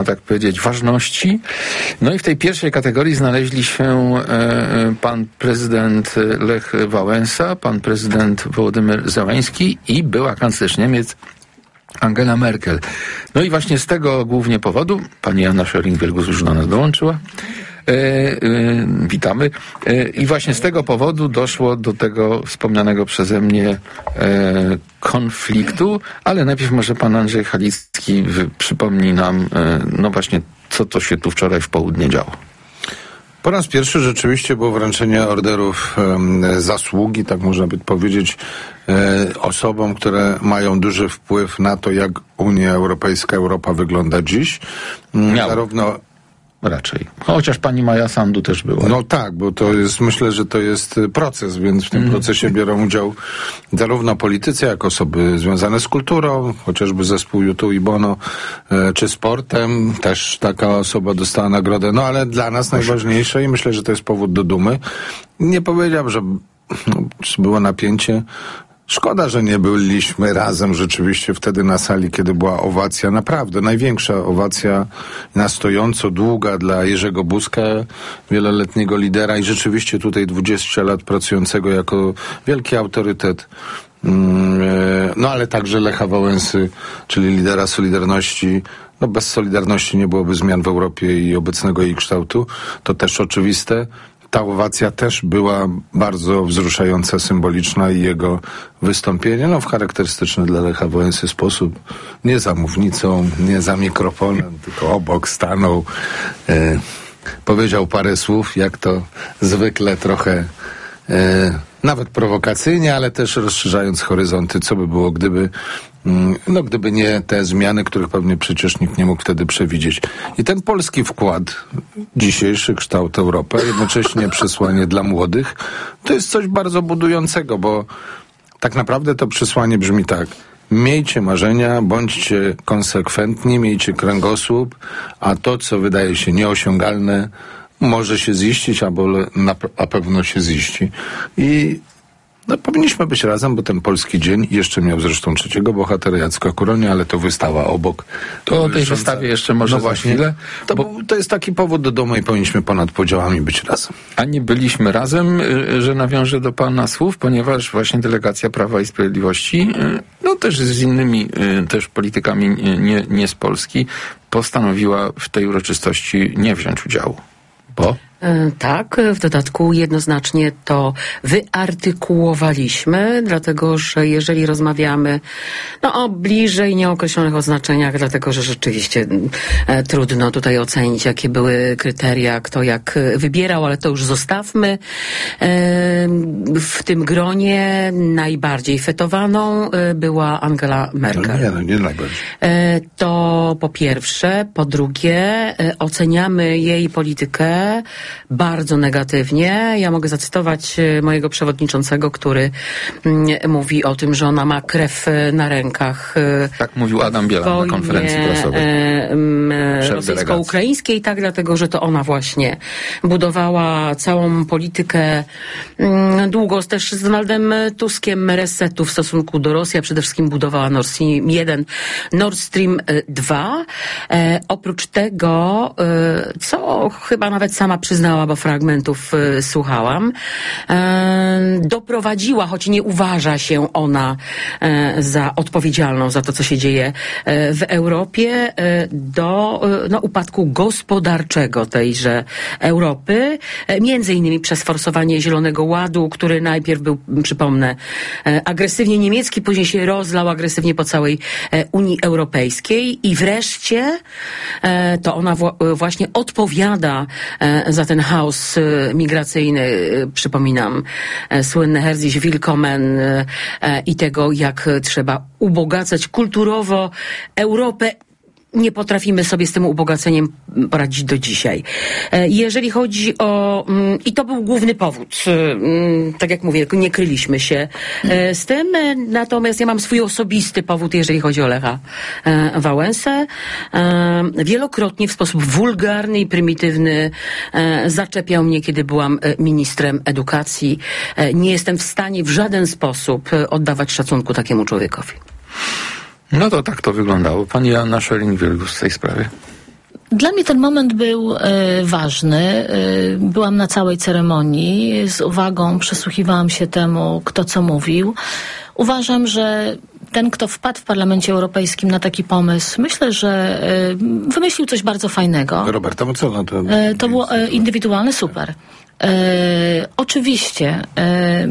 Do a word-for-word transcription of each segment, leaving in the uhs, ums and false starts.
tak powiedzieć, ważności. No i w tej pierwszej kategorii znaleźli się e, pan prezydent Lech Wałęsa, pan prezydent Wołodymyr Zełański i była kanclerz Niemiec Angela Merkel. No i właśnie z tego głównie powodu, pani Joanna Scheuring-Wielgus już do nas dołączyła, E, e, witamy. E, I właśnie z tego powodu doszło do tego wspomnianego przeze mnie e, konfliktu, ale najpierw może pan Andrzej Halicki w, przypomni nam, e, no właśnie, co to się tu wczoraj w południe działo. Po raz pierwszy rzeczywiście było wręczenie orderów e, zasługi, tak można by powiedzieć, e, osobom, które mają duży wpływ na to, jak Unia Europejska, Europa wygląda dziś. Miało. Zarówno Raczej. Chociaż pani Maja Sandu też była. No tak, bo to jest, myślę, że to jest proces, więc w tym mm. procesie biorą udział zarówno politycy, jak osoby związane z kulturą, chociażby zespół U two i Bono, e, czy sportem, też taka osoba dostała nagrodę, no ale dla nas Proszę. najważniejsze i myślę, że to jest powód do dumy. Nie powiedziałem, że no, było napięcie. Szkoda, że nie byliśmy razem rzeczywiście wtedy na sali, kiedy była owacja, naprawdę największa owacja na stojąco, długa dla Jerzego Buzka, wieloletniego lidera i rzeczywiście tutaj dwadzieścia lat pracującego jako wielki autorytet. No ale także Lecha Wałęsy, czyli lidera Solidarności. No bez Solidarności nie byłoby zmian w Europie i obecnego jej kształtu. To też oczywiste. Ta owacja też była bardzo wzruszająca, symboliczna i jego wystąpienie, no w charakterystyczny dla Lecha Wałęsy sposób, nie za mównicą, nie za mikrofonem, tylko obok stanął, e, powiedział parę słów, jak to zwykle trochę e, nawet prowokacyjnie, ale też rozszerzając horyzonty, co by było, gdyby no gdyby nie te zmiany, których pewnie przecież nikt nie mógł wtedy przewidzieć. I ten polski wkład, dzisiejszy kształt Europy, a jednocześnie przesłanie dla młodych, to jest coś bardzo budującego, bo tak naprawdę to przesłanie brzmi tak: miejcie marzenia, bądźcie konsekwentni, miejcie kręgosłup, a to, co wydaje się nieosiągalne, może się ziścić, albo na, a pewno się ziści. I no, powinniśmy być razem, bo ten polski dzień jeszcze miał zresztą trzeciego bohatera, Jacka Kuronia, ale to wystawa obok. To o tej wystawie jeszcze może no za właśnie, chwilę. To, bo... to jest taki powód do domu i powinniśmy ponad podziałami być razem. A nie byliśmy razem, że nawiążę do pana słów, ponieważ właśnie delegacja Prawa i Sprawiedliwości, no też z innymi też politykami nie, nie z Polski, postanowiła w tej uroczystości nie wziąć udziału. Bo? Tak, w dodatku jednoznacznie to wyartykułowaliśmy, dlatego że jeżeli rozmawiamy no, o bliżej nieokreślonych oznaczeniach, dlatego że rzeczywiście e, trudno tutaj ocenić, jakie były kryteria, kto jak wybierał, ale to już zostawmy. E, w tym gronie najbardziej fetowaną e, była Angela Merkel. No nie, no nie najbardziej. E, to po pierwsze. Po drugie, e, oceniamy jej politykę bardzo negatywnie. Ja mogę zacytować mojego przewodniczącego, który mm, mówi o tym, że ona ma krew na rękach. Tak mówił Adam Bielan na konferencji prasowej. E, rosyjsko-ukraińskiej, tak, dlatego, że to ona właśnie budowała całą politykę mm, długo też z Donaldem Tuskiem resetu w stosunku do Rosji, a przede wszystkim budowała Nord Stream jeden, Nord Stream dwa. E, oprócz tego, e, co chyba nawet sama przyznała, bo fragmentów y, słuchałam, e, doprowadziła, choć nie uważa się ona e, za odpowiedzialną za to, co się dzieje e, w Europie, e, do e, no, upadku gospodarczego tejże Europy, e, między innymi przez forsowanie Zielonego Ładu, który najpierw był, przypomnę, e, agresywnie niemiecki, później się rozlał agresywnie po całej e, Unii Europejskiej i wreszcie e, to ona w, właśnie odpowiada e, za ten chaos migracyjny, przypominam, słynne Herzlich Willkommen i tego, jak trzeba ubogacać kulturowo Europę. Nie potrafimy sobie z tym ubogaceniem poradzić do dzisiaj. Jeżeli chodzi o... I to był główny powód. Tak jak mówię, nie kryliśmy się z tym. Natomiast ja mam swój osobisty powód, jeżeli chodzi o Lecha Wałęsę. Wielokrotnie w sposób wulgarny i prymitywny zaczepiał mnie, kiedy byłam ministrem edukacji. Nie jestem w stanie w żaden sposób oddawać szacunku takiemu człowiekowi. No to tak to wyglądało. Pani Joanna Scheuring-Wielgus w tej sprawie. Dla mnie ten moment był e, ważny. E, byłam na całej ceremonii. Z uwagą przysłuchiwałam się temu, kto co mówił. Uważam, że ten, kto wpadł w Parlamencie Europejskim na taki pomysł, myślę, że e, wymyślił coś bardzo fajnego. Roberta Metzola to... E, to było e, indywidualne, super. E, oczywiście... E,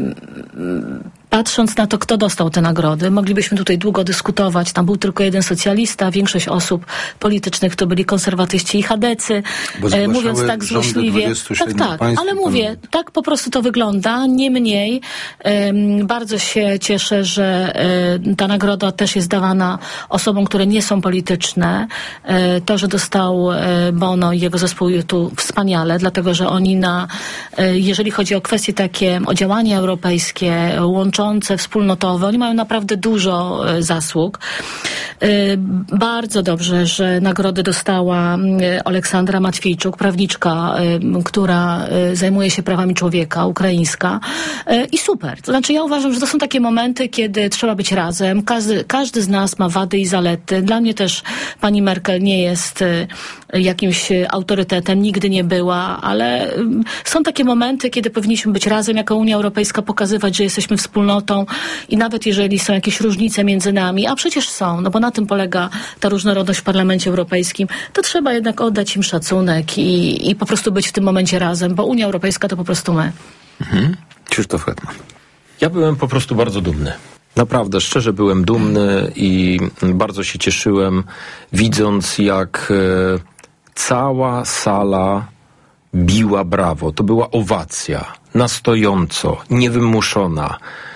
Patrząc na to, kto dostał te nagrody, moglibyśmy tutaj długo dyskutować. Tam był tylko jeden socjalista, większość osób politycznych to byli konserwatyści i chadecy. E, mówiąc tak złośliwie. Tak, tak, państw, ale mówię, pan... tak po prostu to wygląda. Niemniej e, bardzo się cieszę, że e, ta nagroda też jest dawana osobom, które nie są polityczne. E, to, że dostał e, Bono i jego zespół YouTube wspaniale, dlatego że oni na, e, jeżeli chodzi o kwestie takie, o działania europejskie, łączące wspólnotowe. Oni mają naprawdę dużo e, zasług. E, bardzo dobrze, że nagrody dostała e, Aleksandra Matwiejczuk, prawniczka, e, która e, zajmuje się prawami człowieka, ukraińska. E, I super. To znaczy ja uważam, że to są takie momenty, kiedy trzeba być razem. Każdy, każdy z nas ma wady i zalety. Dla mnie też pani Merkel nie jest e, jakimś autorytetem, nigdy nie była, ale e, są takie momenty, kiedy powinniśmy być razem jako Unia Europejska, pokazywać, że jesteśmy wspólnotą i nawet jeżeli są jakieś różnice między nami, a przecież są, no bo na tym polega ta różnorodność w Parlamencie Europejskim, to trzeba jednak oddać im szacunek i, i po prostu być w tym momencie razem, bo Unia Europejska to po prostu my. Mhm. Krzysztof Hetman. Ja byłem po prostu bardzo dumny. Naprawdę, szczerze byłem dumny i bardzo się cieszyłem, widząc jak e, cała sala biła brawo. To była owacja, na stojąco, niewymuszona.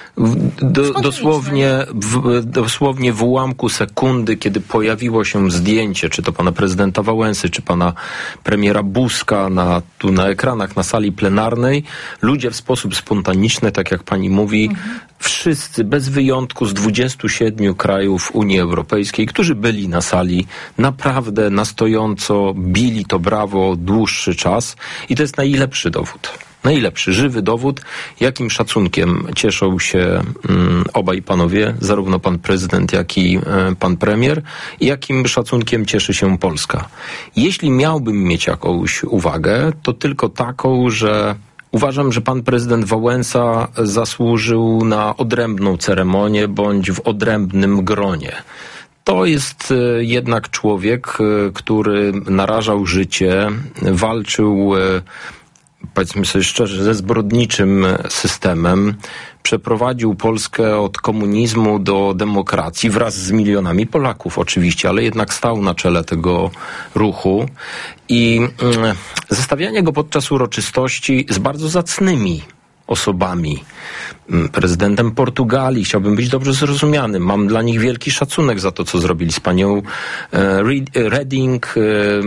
Do, dosłownie, w, dosłownie w ułamku sekundy, kiedy pojawiło się zdjęcie, czy to pana prezydenta Wałęsy, czy pana premiera Buzka na, tu na ekranach, na sali plenarnej, ludzie w sposób spontaniczny, tak jak pani mówi, mhm. wszyscy bez wyjątku z dwudziestu siedmiu krajów Unii Europejskiej, którzy byli na sali, naprawdę na stojąco bili to brawo dłuższy czas i to jest najlepszy dowód. Najlepszy, żywy dowód, jakim szacunkiem cieszą się um, obaj panowie, zarówno pan prezydent, jak i um, pan premier, i jakim szacunkiem cieszy się Polska. Jeśli miałbym mieć jakąś uwagę, to tylko taką, że uważam, że pan prezydent Wałęsa zasłużył na odrębną ceremonię bądź w odrębnym gronie. To jest jednak człowiek, który narażał życie, walczył, powiedzmy sobie szczerze, ze zbrodniczym systemem, przeprowadził Polskę od komunizmu do demokracji wraz z milionami Polaków oczywiście, ale jednak stał na czele tego ruchu i mm, zestawianie go podczas uroczystości z bardzo zacnymi osobami, prezydentem Portugalii, chciałbym być dobrze zrozumiany, mam dla nich wielki szacunek za to, co zrobili z panią e, Reding,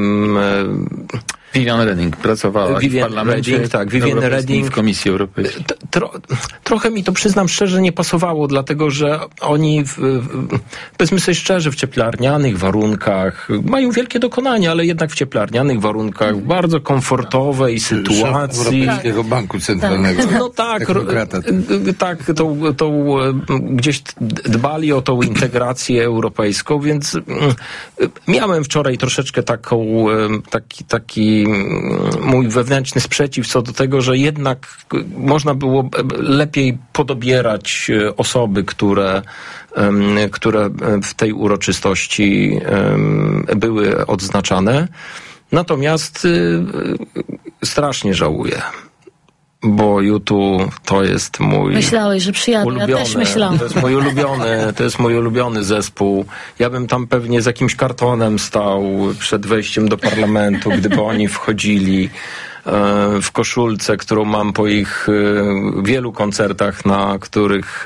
e, Viviane Reding pracowała Vivian w Parlamencie Reding, tak, Viviane Reding w Komisji Europejskiej. Tro, trochę mi to, przyznam szczerze, nie pasowało, dlatego że oni, w, w, powiedzmy sobie szczerze, w cieplarnianych warunkach mają wielkie dokonania, ale jednak w cieplarnianych warunkach, w bardzo komfortowej sytuacji. Europejskiego Banku Centralnego. No tak, tak, to, to gdzieś dbali o tą integrację europejską, więc miałem wczoraj troszeczkę taką, taki, taki mój wewnętrzny sprzeciw co do tego, że jednak można było lepiej podobierać osoby, które, które w tej uroczystości były odznaczane. Natomiast strasznie żałuję, bo YouTube to jest mój Myślałeś, że przyjadę, ulubiony, ja też myślałam. To jest mój ulubiony, to jest mój ulubiony zespół. Ja bym tam pewnie z jakimś kartonem stał przed wejściem do parlamentu, gdyby oni wchodzili w koszulce, którą mam po ich wielu koncertach, na których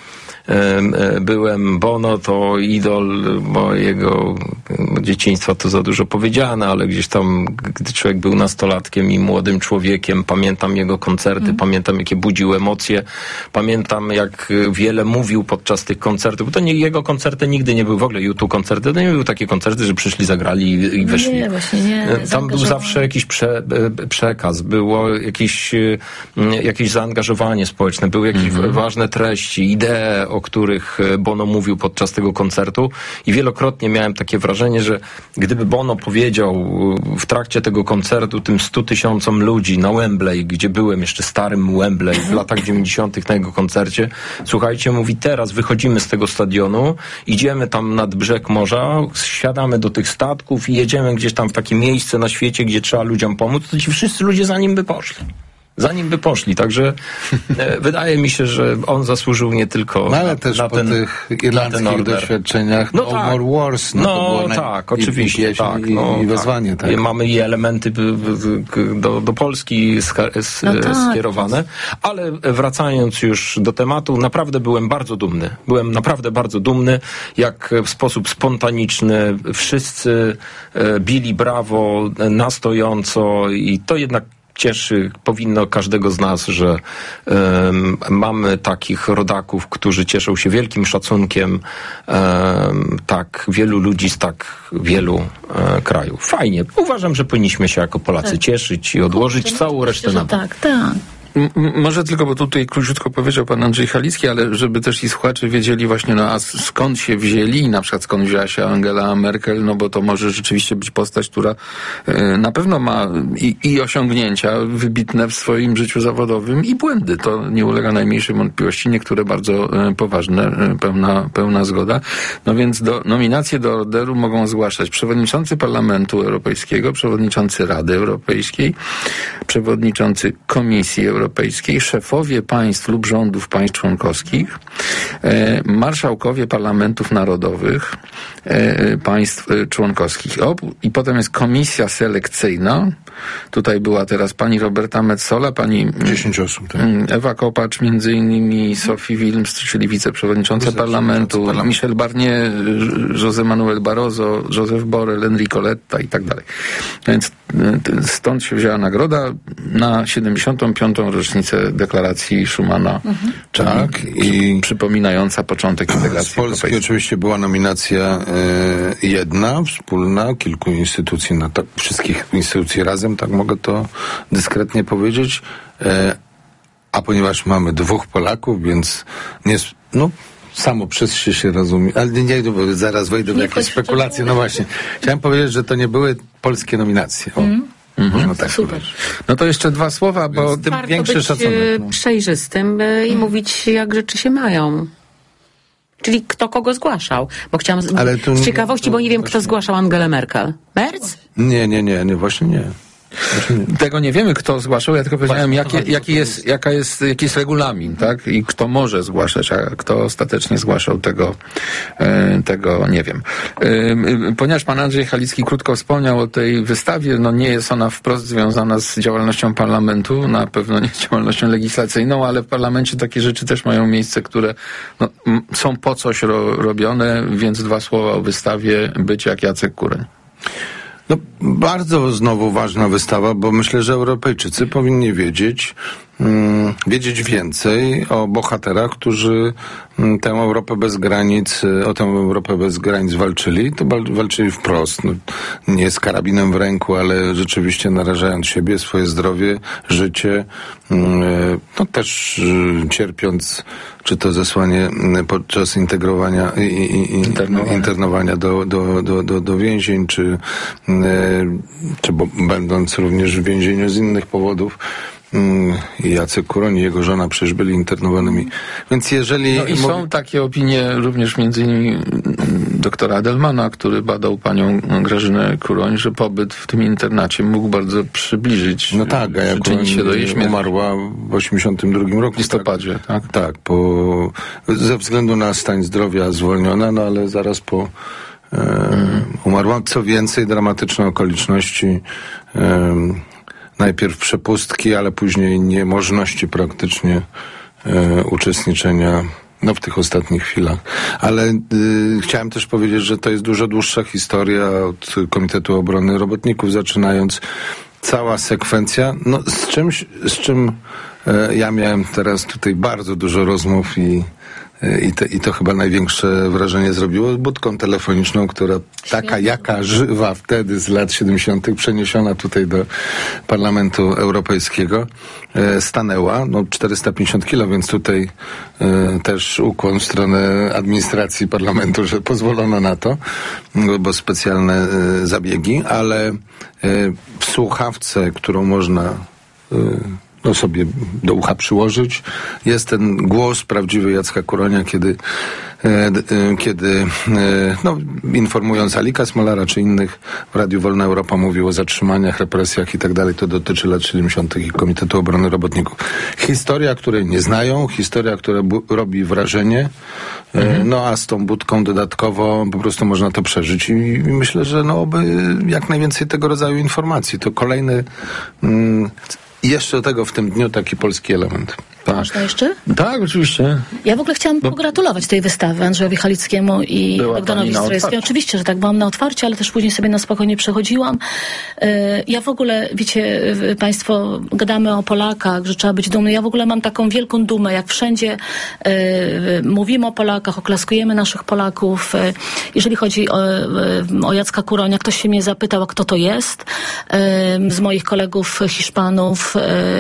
byłem. Bono to idol mojego dzieciństwa, to za dużo powiedziane, ale gdzieś tam, gdy człowiek był nastolatkiem i młodym człowiekiem, pamiętam jego koncerty, mm. pamiętam jakie budził emocje, pamiętam jak wiele mówił podczas tych koncertów, bo to nie, jego koncerty nigdy nie były w ogóle YouTube koncerty, to nie były takie koncerty, że przyszli, zagrali i, i wyszli. Nie, właśnie nie. Tam był zawsze jakiś prze, przekaz, było jakieś, jakieś zaangażowanie społeczne, były jakieś mm-hmm. ważne treści, idee, o o których Bono mówił podczas tego koncertu i wielokrotnie miałem takie wrażenie, że gdyby Bono powiedział w trakcie tego koncertu tym stu tysiącom ludzi na Wembley, gdzie byłem jeszcze starym Wembley w latach dziewięćdziesiątych na jego koncercie, słuchajcie, mówi, teraz wychodzimy z tego stadionu, idziemy tam nad brzeg morza, siadamy do tych statków i jedziemy gdzieś tam w takie miejsce na świecie, gdzie trzeba ludziom pomóc, to ci wszyscy ludzie za nim by poszli. Zanim by poszli, także e, wydaje mi się, że on zasłużył nie tylko no, ale na, też na po ten, tych irlandzkich doświadczeniach no, no tak. More Wars, no, no to było tak, na, oczywiście, i, tak, i, no, i wezwanie, tak. tak. Mamy i elementy do, do Polski no tak, skierowane, ale wracając już do tematu, naprawdę byłem bardzo dumny. Byłem naprawdę bardzo dumny, jak w sposób spontaniczny wszyscy bili brawo na stojąco i to jednak cieszy, powinno każdego z nas, że um, mamy takich rodaków, którzy cieszą się wielkim szacunkiem um, tak wielu ludzi z tak wielu um, krajów. Fajnie. Uważam, że powinniśmy się jako Polacy tak. cieszyć i odłożyć Kurczę, całą resztę na bok. Tak, tak. M- może tylko, bo tutaj króciutko powiedział pan Andrzej Halicki, ale żeby też i słuchacze wiedzieli właśnie, no a skąd się wzięli, na przykład skąd wzięła się Angela Merkel, no bo to może rzeczywiście być postać, która y, na pewno ma i, i osiągnięcia wybitne w swoim życiu zawodowym i błędy. To nie ulega najmniejszej wątpliwości, niektóre bardzo y, poważne, y, pełna, pełna zgoda. No więc do, nominacje do orderu mogą zgłaszać przewodniczący Parlamentu Europejskiego, przewodniczący Rady Europejskiej, przewodniczący Komisji Europejskiej, Europejskiej, szefowie państw lub rządów państw członkowskich, e, marszałkowie parlamentów narodowych e, państw e, członkowskich. O, i potem jest komisja selekcyjna. Tutaj była teraz pani Roberta Metsola, pani dziesięć osób, tak. Ewa Kopacz, między innymi Sophie Wilms, czyli wiceprzewodnicząca parlamentu, parlament. Michel Barnier, José Manuel Barroso, Joseph Borrell, Enrico Letta i tak dalej. Więc stąd się wzięła nagroda na siedemdziesiątą piątą rocznicę deklaracji Schumana. Mhm. Tak. I przypominająca początek integracji z Polski europejskiej. Oczywiście była nominacja y, jedna, wspólna, kilku instytucji, na to, wszystkich instytucji razem, tak mogę to dyskretnie powiedzieć. Y, a ponieważ mamy dwóch Polaków, więc nie, no, samo przez się się rozumie, ale nie, nie zaraz wejdę w jakieś spekulacje. No właśnie, chciałem powiedzieć, że to nie były polskie nominacje. O. Mm. Mhm. No, tak super. No to jeszcze dwa słowa, bo tym warto większy być szacunek. No. Przejrzystym i hmm. mówić, jak rzeczy się mają. Czyli kto kogo zgłaszał. Bo chciałam z, Ale tu, z ciekawości, to, bo nie wiem, właśnie. Kto zgłaszał Angelę Merkel. Merz? Nie, nie, nie, nie, właśnie nie. Tego nie wiemy, kto zgłaszał, ja tylko powiedziałem, jakie, jaki, jest, jaka jest, jaki jest regulamin, tak? I kto może zgłaszać, a kto ostatecznie zgłaszał, tego, e, tego nie wiem. E, ponieważ pan Andrzej Halicki krótko wspomniał o tej wystawie, no nie jest ona wprost związana z działalnością parlamentu, na pewno nie z działalnością legislacyjną, ale w parlamencie takie rzeczy też mają miejsce, które no, m, są po coś ro, robione, więc dwa słowa o wystawie Być jak Jacek Kuroń. No, bardzo znowu ważna wystawa, bo myślę, że Europejczycy powinni wiedzieć, um, wiedzieć więcej o bohaterach, którzy um, tę Europę bez granic, o tę Europę bez granic walczyli. To wal, walczyli wprost. No, nie z karabinem w ręku, ale rzeczywiście narażając siebie, swoje zdrowie, życie, um, no też um, cierpiąc, czy to zesłanie podczas integrowania i, i, i internowania, internowania do, do, do, do, do więzień, czy, czy bo, będąc również w więzieniu z innych powodów. I Jacek Kuroń i jego żona przecież byli internowanymi. Więc jeżeli... No i są mówi... takie opinie również między innymi doktora Adelmana, który badał panią Grażynę Kuroń, że pobyt w tym internacie mógł bardzo przybliżyć, no tak, a jak się do jej śmierci. Umarła w osiemdziesiątym drugim roku. W listopadzie, tak? Tak, tak po, ze względu na stan zdrowia zwolniona, no ale zaraz po e, mm. umarła. Co więcej, dramatyczne okoliczności e, najpierw przepustki, ale później niemożności praktycznie e, uczestniczenia no, w tych ostatnich chwilach. Ale y, chciałem też powiedzieć, że to jest dużo dłuższa historia od Komitetu Obrony Robotników, zaczynając cała sekwencja, no z czymś, z czym e, ja miałem teraz tutaj bardzo dużo rozmów i I to, I to chyba największe wrażenie zrobiło z budką telefoniczną, która Świetnie. taka jaka żywa wtedy z lat siedemdziesiątych przeniesiona tutaj do Parlamentu Europejskiego stanęła. No czterysta pięćdziesiąt kilo, więc tutaj e, też ukłon w stronę administracji parlamentu, że pozwolono na to, bo specjalne e, zabiegi, ale e, w słuchawce, którą można e, no sobie do ucha przyłożyć, jest ten głos prawdziwy Jacka Kuronia, kiedy, e, e, kiedy e, no, informując Alika Smolara czy innych w Radiu Wolna Europa mówił o zatrzymaniach, represjach i tak dalej. To dotyczy lat siedemdziesiątych i Komitetu Obrony Robotników. Historia, której nie znają, historia, która bu- robi wrażenie, e, mhm. no a z tą budką dodatkowo po prostu można to przeżyć i, i myślę, że no oby jak najwięcej tego rodzaju informacji. To kolejny mm, I jeszcze do tego w tym dniu taki polski element. Tak. Można jeszcze? Tak, oczywiście. Ja w ogóle chciałam Bo... pogratulować tej wystawy Andrzejowi Halickiemu i Była Bogdanowi Strojewskiemu. Oczywiście, że tak, byłam na otwarciu, ale też później sobie na spokojnie przechodziłam. Ja w ogóle, wiecie, państwo, gadamy o Polakach, że trzeba być dumny. Ja w ogóle mam taką wielką dumę, jak wszędzie mówimy o Polakach, oklaskujemy naszych Polaków. Jeżeli chodzi o, o Jacka Kuronia, ktoś się mnie zapytał, a kto to jest, z moich kolegów Hiszpanów.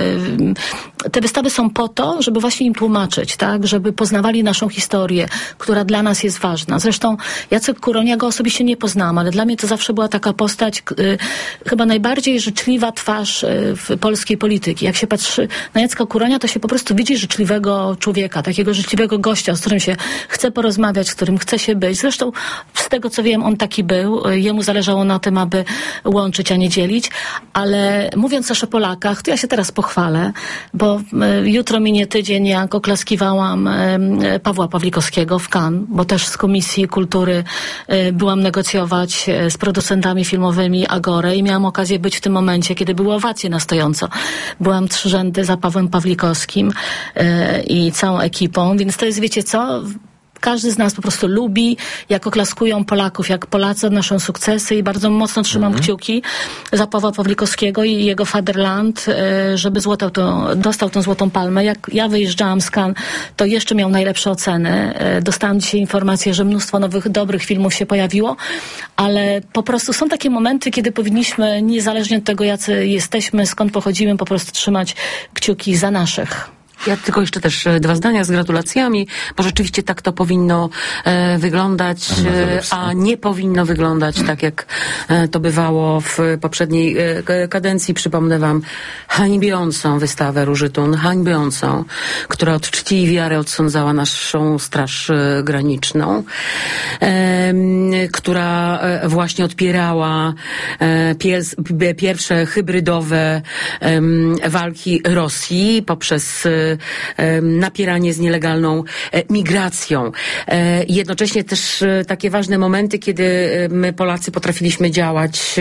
Te wystawy są po to, żeby właśnie im tłumaczyć, tak, żeby poznawali naszą historię, która dla nas jest ważna. Zresztą Jacek Kuronia, go osobiście nie poznałam, ale dla mnie to zawsze była taka postać, y, chyba najbardziej życzliwa twarz y, w polskiej polityki. Jak się patrzy na Jacka Kuronia, to się po prostu widzi życzliwego człowieka, takiego życzliwego gościa, z którym się chce porozmawiać, z którym chce się być. Zresztą z tego, co wiem, on taki był. Jemu zależało na tym, aby łączyć, a nie dzielić. Ale mówiąc też o Polakach, to ja się teraz pochwalę, bo y, jutro minie tydzień, jak oklaskiwałam Pawła Pawlikowskiego w Cannes, bo też z Komisji Kultury byłam negocjować z producentami filmowymi Agorę i miałam okazję być w tym momencie, kiedy były owacje na stojąco. Byłam trzy rzędy za Pawłem Pawlikowskim i całą ekipą, więc to jest, wiecie co... Każdy z nas po prostu lubi, jak oklaskują Polaków, jak Polacy odnoszą sukcesy i bardzo mocno trzymam mm-hmm. kciuki za Pawła Pawlikowskiego i jego Fatherland, żeby złotał to, dostał tę Złotą Palmę. Jak ja wyjeżdżałam z Cannes, to jeszcze miał najlepsze oceny. Dostałam dzisiaj informację, że mnóstwo nowych, dobrych filmów się pojawiło, ale po prostu są takie momenty, kiedy powinniśmy, niezależnie od tego, jacy jesteśmy, skąd pochodzimy, po prostu trzymać kciuki za naszych. Ja tylko jeszcze też dwa zdania z gratulacjami, bo rzeczywiście tak to powinno e, wyglądać, e, a nie powinno wyglądać tak, jak e, to bywało w poprzedniej e, kadencji. Przypomnę wam hańbiącą wystawę Róży Thun, hańbiącą, która od czci i wiary odsądzała naszą Straż e, Graniczną, e, która e, właśnie odpierała e, pies, pierwsze hybrydowe e, walki Rosji poprzez e, napieranie z nielegalną migracją. Jednocześnie też takie ważne momenty, kiedy my Polacy potrafiliśmy działać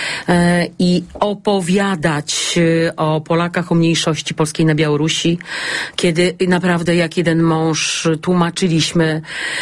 i opowiadać o Polakach, o mniejszości polskiej na Białorusi, kiedy naprawdę jak jeden mąż tłumaczyliśmy,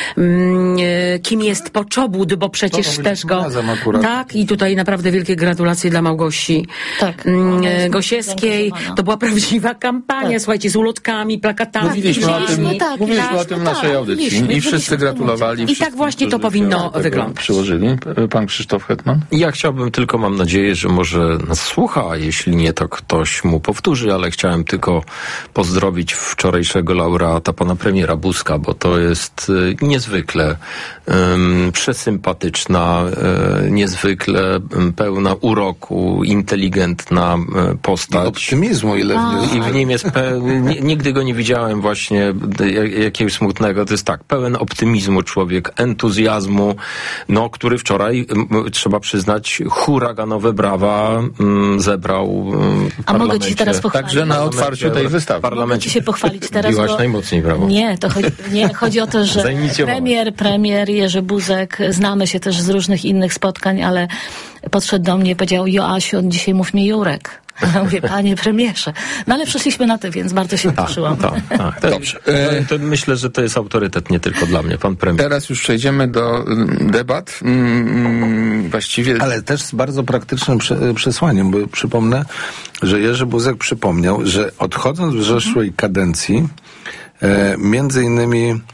kim jest Poczobut, bo przecież też go... Tak, i tutaj naprawdę wielkie gratulacje dla Małgosi tak, Gosiewskiej. To była prawdziwa kampania, tak. Słuchajcie, z ulotkami, plakatami. Mówiliśmy o tym, no tak, mówiliśmy tak, o tym w no naszej tak, audycji mówiliśmy, i wszyscy gratulowali. I tak właśnie to powinno wyglądać. Przyłożyli. Pan Krzysztof Hetman? Ja chciałbym tylko, mam nadzieję, że może nas słucha, a jeśli nie, to ktoś mu powtórzy, ale chciałem tylko pozdrowić wczorajszego laureata, pana premiera Buzka, bo to jest niezwykle um, przesympatyczna, um, niezwykle um, pełna uroku, inteligentna um, postać. I optymizmu, ile I w nim jest pe- nigdy go nie widziałem właśnie jakiegoś smutnego. To jest tak, pełen optymizmu człowiek, entuzjazmu, no, który wczoraj, m, trzeba przyznać, huraganowe brawa m, zebrał m, w A mogę ci teraz pochwalić? Także na otwarciu tej wystawy. Mogę ci się pochwalić teraz, biłaś bo... najmocniej brawo. Nie, to chodzi, nie, chodzi o to, że premier, premier Jerzy Buzek, znamy się też z różnych innych spotkań, ale podszedł do mnie i powiedział: Joasiu, dzisiaj mów mi Jurek. Ja mówię, panie premierze. No ale przeszliśmy na to, więc bardzo się cieszyłam. Tak, tak, tak. Dobrze. To, to myślę, że to jest autorytet nie tylko dla mnie, pan premier. Teraz już przejdziemy do debat. Mm, właściwie... Ale też z bardzo praktycznym przesłaniem, bo przypomnę, że Jerzy Buzek przypomniał, że odchodząc w zeszłej kadencji, e, między innymi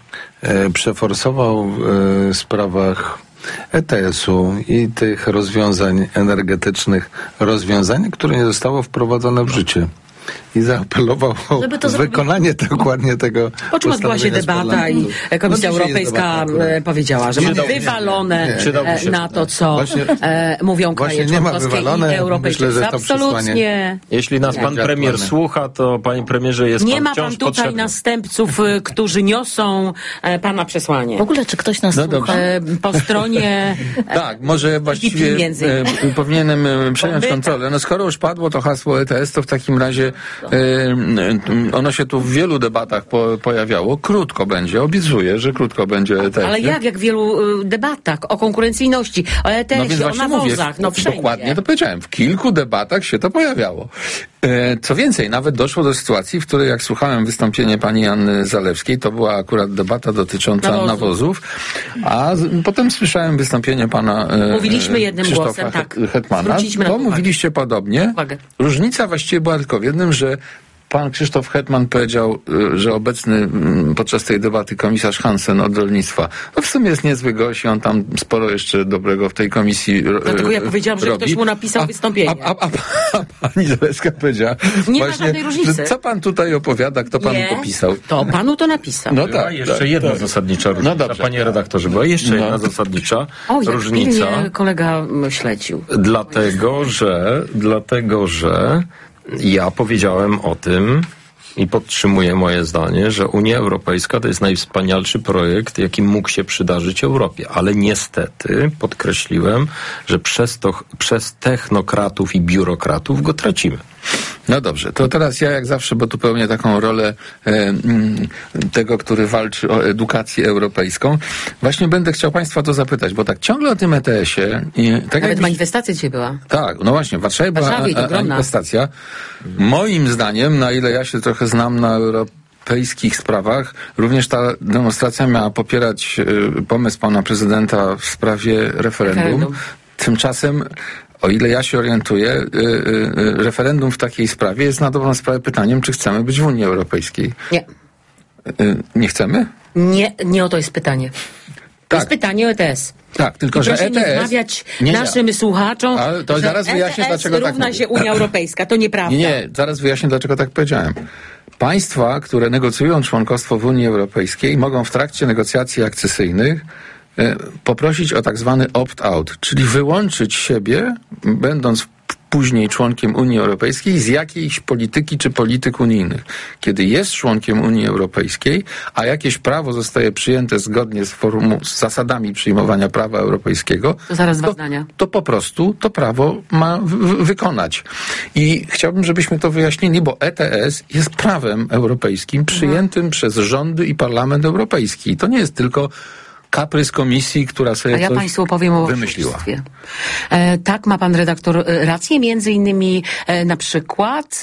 przeforsował w sprawach E T S-u i tych rozwiązań energetycznych, rozwiązań, które nie zostało wprowadzone w życie. I zaapelował o wykonanie zrobić... dokładnie tego. Po czym odbyła się debata i Komisja no, Europejska debata, powiedziała, że ma wywalone nie, na to, co właśnie, e, mówią kraje członkowskie i europejskie. Myślę, absolutnie. Jeśli nas pan premier słucha, to panie premierze jest nie pan ma pan tutaj potrzebny. Następców, którzy niosą e, pana przesłanie. W ogóle, czy ktoś nas no słucha? E, po stronie e, tak, może właściwie e, powinienem przejąć kontrolę. No skoro już padło to hasło E T S, to w takim razie ono się tu w wielu debatach po, pojawiało. Krótko będzie, obiecuję, że krótko będzie E T S. Ale jak, jak w wielu debatach o konkurencyjności, o E T S-ie, no o nawozach, mówię, no wszędzie. Dokładnie to powiedziałem. W kilku debatach się to pojawiało. Co więcej, nawet doszło do sytuacji, w której jak słuchałem wystąpienie pani Anny Zalewskiej, to była akurat debata dotycząca nawozów, nawozów a z, potem słyszałem wystąpienie pana Mówiliśmy jednym Krzysztofa głosem, tak. Hetmana, to mówiliście podobnie. Uwagę. Różnica właściwie była tylko w jednym, że pan Krzysztof Hetman powiedział, że obecny podczas tej debaty komisarz Hansen od rolnictwa, no w sumie jest niezły gość i on tam sporo jeszcze dobrego w tej komisji robi. Dlatego ja powiedziałam, że ktoś mu napisał a, wystąpienie. A, a, a, a pani Zalewska powiedziała, nie właśnie, ma żadnej różnicy. Co pan tutaj opowiada, kto panu nie, to pisał? To panu to napisał. No tak, jeszcze tak, jedna tak. zasadnicza różnica, no dobrze, panie redaktorze, była jeszcze no. jedna zasadnicza o, różnica. Jak kolega śledził. Dlatego, że, dlatego, że ja powiedziałem o tym i podtrzymuję moje zdanie, że Unia Europejska to jest najwspanialszy projekt, jaki mógł się przydarzyć Europie. Ale niestety podkreśliłem, że przez, to, przez technokratów i biurokratów go tracimy. No dobrze, to teraz ja jak zawsze, bo tu pełnię taką rolę e, tego, który walczy o edukację europejską, właśnie będę chciał państwa to zapytać, bo tak ciągle o tym E T S-ie... I, tak Nawet jakbyś... manifestacja dzisiaj była. Tak, no właśnie, w Warszawie była Warszawie, a, a, manifestacja. Moim zdaniem, na ile ja się trochę znam na europejskich sprawach, również ta demonstracja miała popierać y, pomysł pana prezydenta w sprawie referendum. referendum. Tymczasem o ile ja się orientuję, y, y, referendum w takiej sprawie jest na dobrą sprawę pytaniem, czy chcemy być w Unii Europejskiej. Nie. Y, nie chcemy? Nie, nie o to jest pytanie. To tak. jest pytanie o E T S. Tak, tylko I że proszę E T S... nie wmawiać nie naszym ja. słuchaczom, Ale to że zaraz wyjaśnię, E T S dlaczego równa tak się Unia Europejska. To nieprawda. Nie, nie, zaraz wyjaśnię, dlaczego tak powiedziałem. Państwa, które negocjują członkostwo w Unii Europejskiej, mogą w trakcie negocjacji akcesyjnych poprosić o tak zwany opt-out, czyli wyłączyć siebie, będąc później członkiem Unii Europejskiej, z jakiejś polityki czy polityk unijnych. Kiedy jest członkiem Unii Europejskiej, a jakieś prawo zostaje przyjęte zgodnie z, formu, z zasadami przyjmowania prawa europejskiego, to, zaraz dwa to, zdania. to po prostu to prawo ma w, w, wykonać. I chciałbym, żebyśmy to wyjaśnili, bo E T S jest prawem europejskim przyjętym no. przez rządy i Parlament Europejski. I to nie jest tylko kaprys komisji, która sobie A ja coś Państwu powiem o wymyśliła. E, tak, ma pan redaktor rację. Między innymi e, na przykład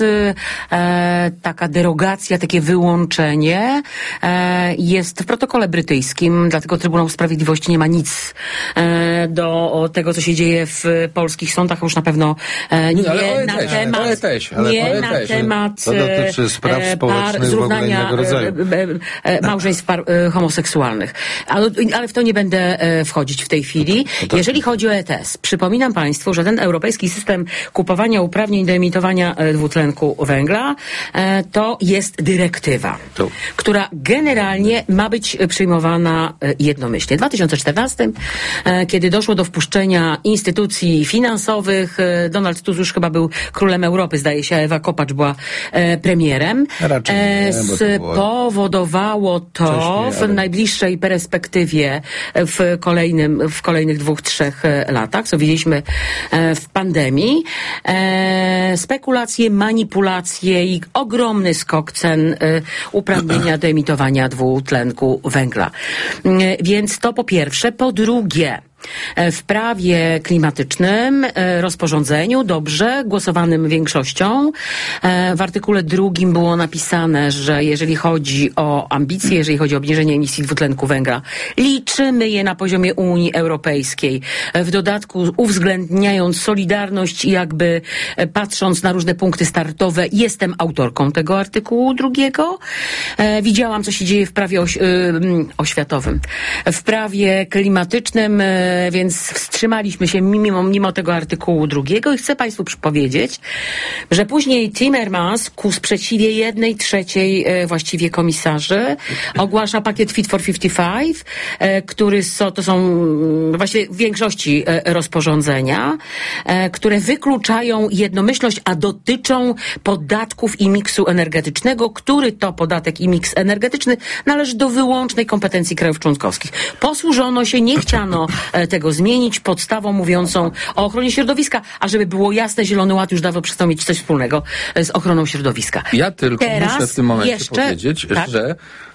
e, taka derogacja, takie wyłączenie e, jest w protokole brytyjskim, dlatego Trybunał Sprawiedliwości nie ma nic e, do tego, co się dzieje w polskich sądach, już na pewno e, nie, nie na temat, nie na temat to dotyczy spraw społecznych zrównania małżeństw par, homoseksualnych. Ale, ale w to nie będę e, wchodzić w tej chwili. Jeżeli chodzi o E T S, przypominam Państwu, że ten europejski system kupowania uprawnień do emitowania e, dwutlenku węgla e, to jest dyrektywa, to. która generalnie ma być przyjmowana e, jednomyślnie. W dwa tysiące czternastym, e, kiedy doszło do wpuszczenia instytucji finansowych, e, Donald Tusk już chyba był królem Europy, zdaje się, Ewa Kopacz była e, premierem. Raczej nie, spowodowało to w najbliższej perspektywie w kolejnym, w kolejnych dwóch, trzech latach, co widzieliśmy w pandemii. Spekulacje, manipulacje i ogromny skok cen uprawnienia do emitowania dwutlenku węgla. Więc to po pierwsze. Po drugie, w prawie klimatycznym, rozporządzeniu, dobrze, głosowanym większością. W artykule drugim było napisane, że jeżeli chodzi o ambicje, jeżeli chodzi o obniżenie emisji dwutlenku węgla, liczymy je na poziomie Unii Europejskiej. W dodatku uwzględniając solidarność i jakby patrząc na różne punkty startowe, jestem autorką tego artykułu drugiego. Widziałam, co się dzieje w prawie oś- oświatowym, w prawie klimatycznym, więc wstrzymaliśmy się mimo, mimo tego artykułu drugiego i chcę Państwu powiedzieć, że później Timmermans ku sprzeciwie jednej trzeciej właściwie komisarzy ogłasza pakiet Fit for pięćdziesiąt pięć, który so, to są właściwie w większości rozporządzenia, które wykluczają jednomyślność, a dotyczą podatków i miksu energetycznego, który to podatek i miks energetyczny należy do wyłącznej kompetencji krajów członkowskich. Posłużono się, nie chciano tego zmienić podstawą mówiącą o ochronie środowiska, a żeby było jasne, Zielony Ład już dawno przestał mieć coś wspólnego z ochroną środowiska. Ja tylko Teraz muszę w tym momencie jeszcze, powiedzieć, tak? że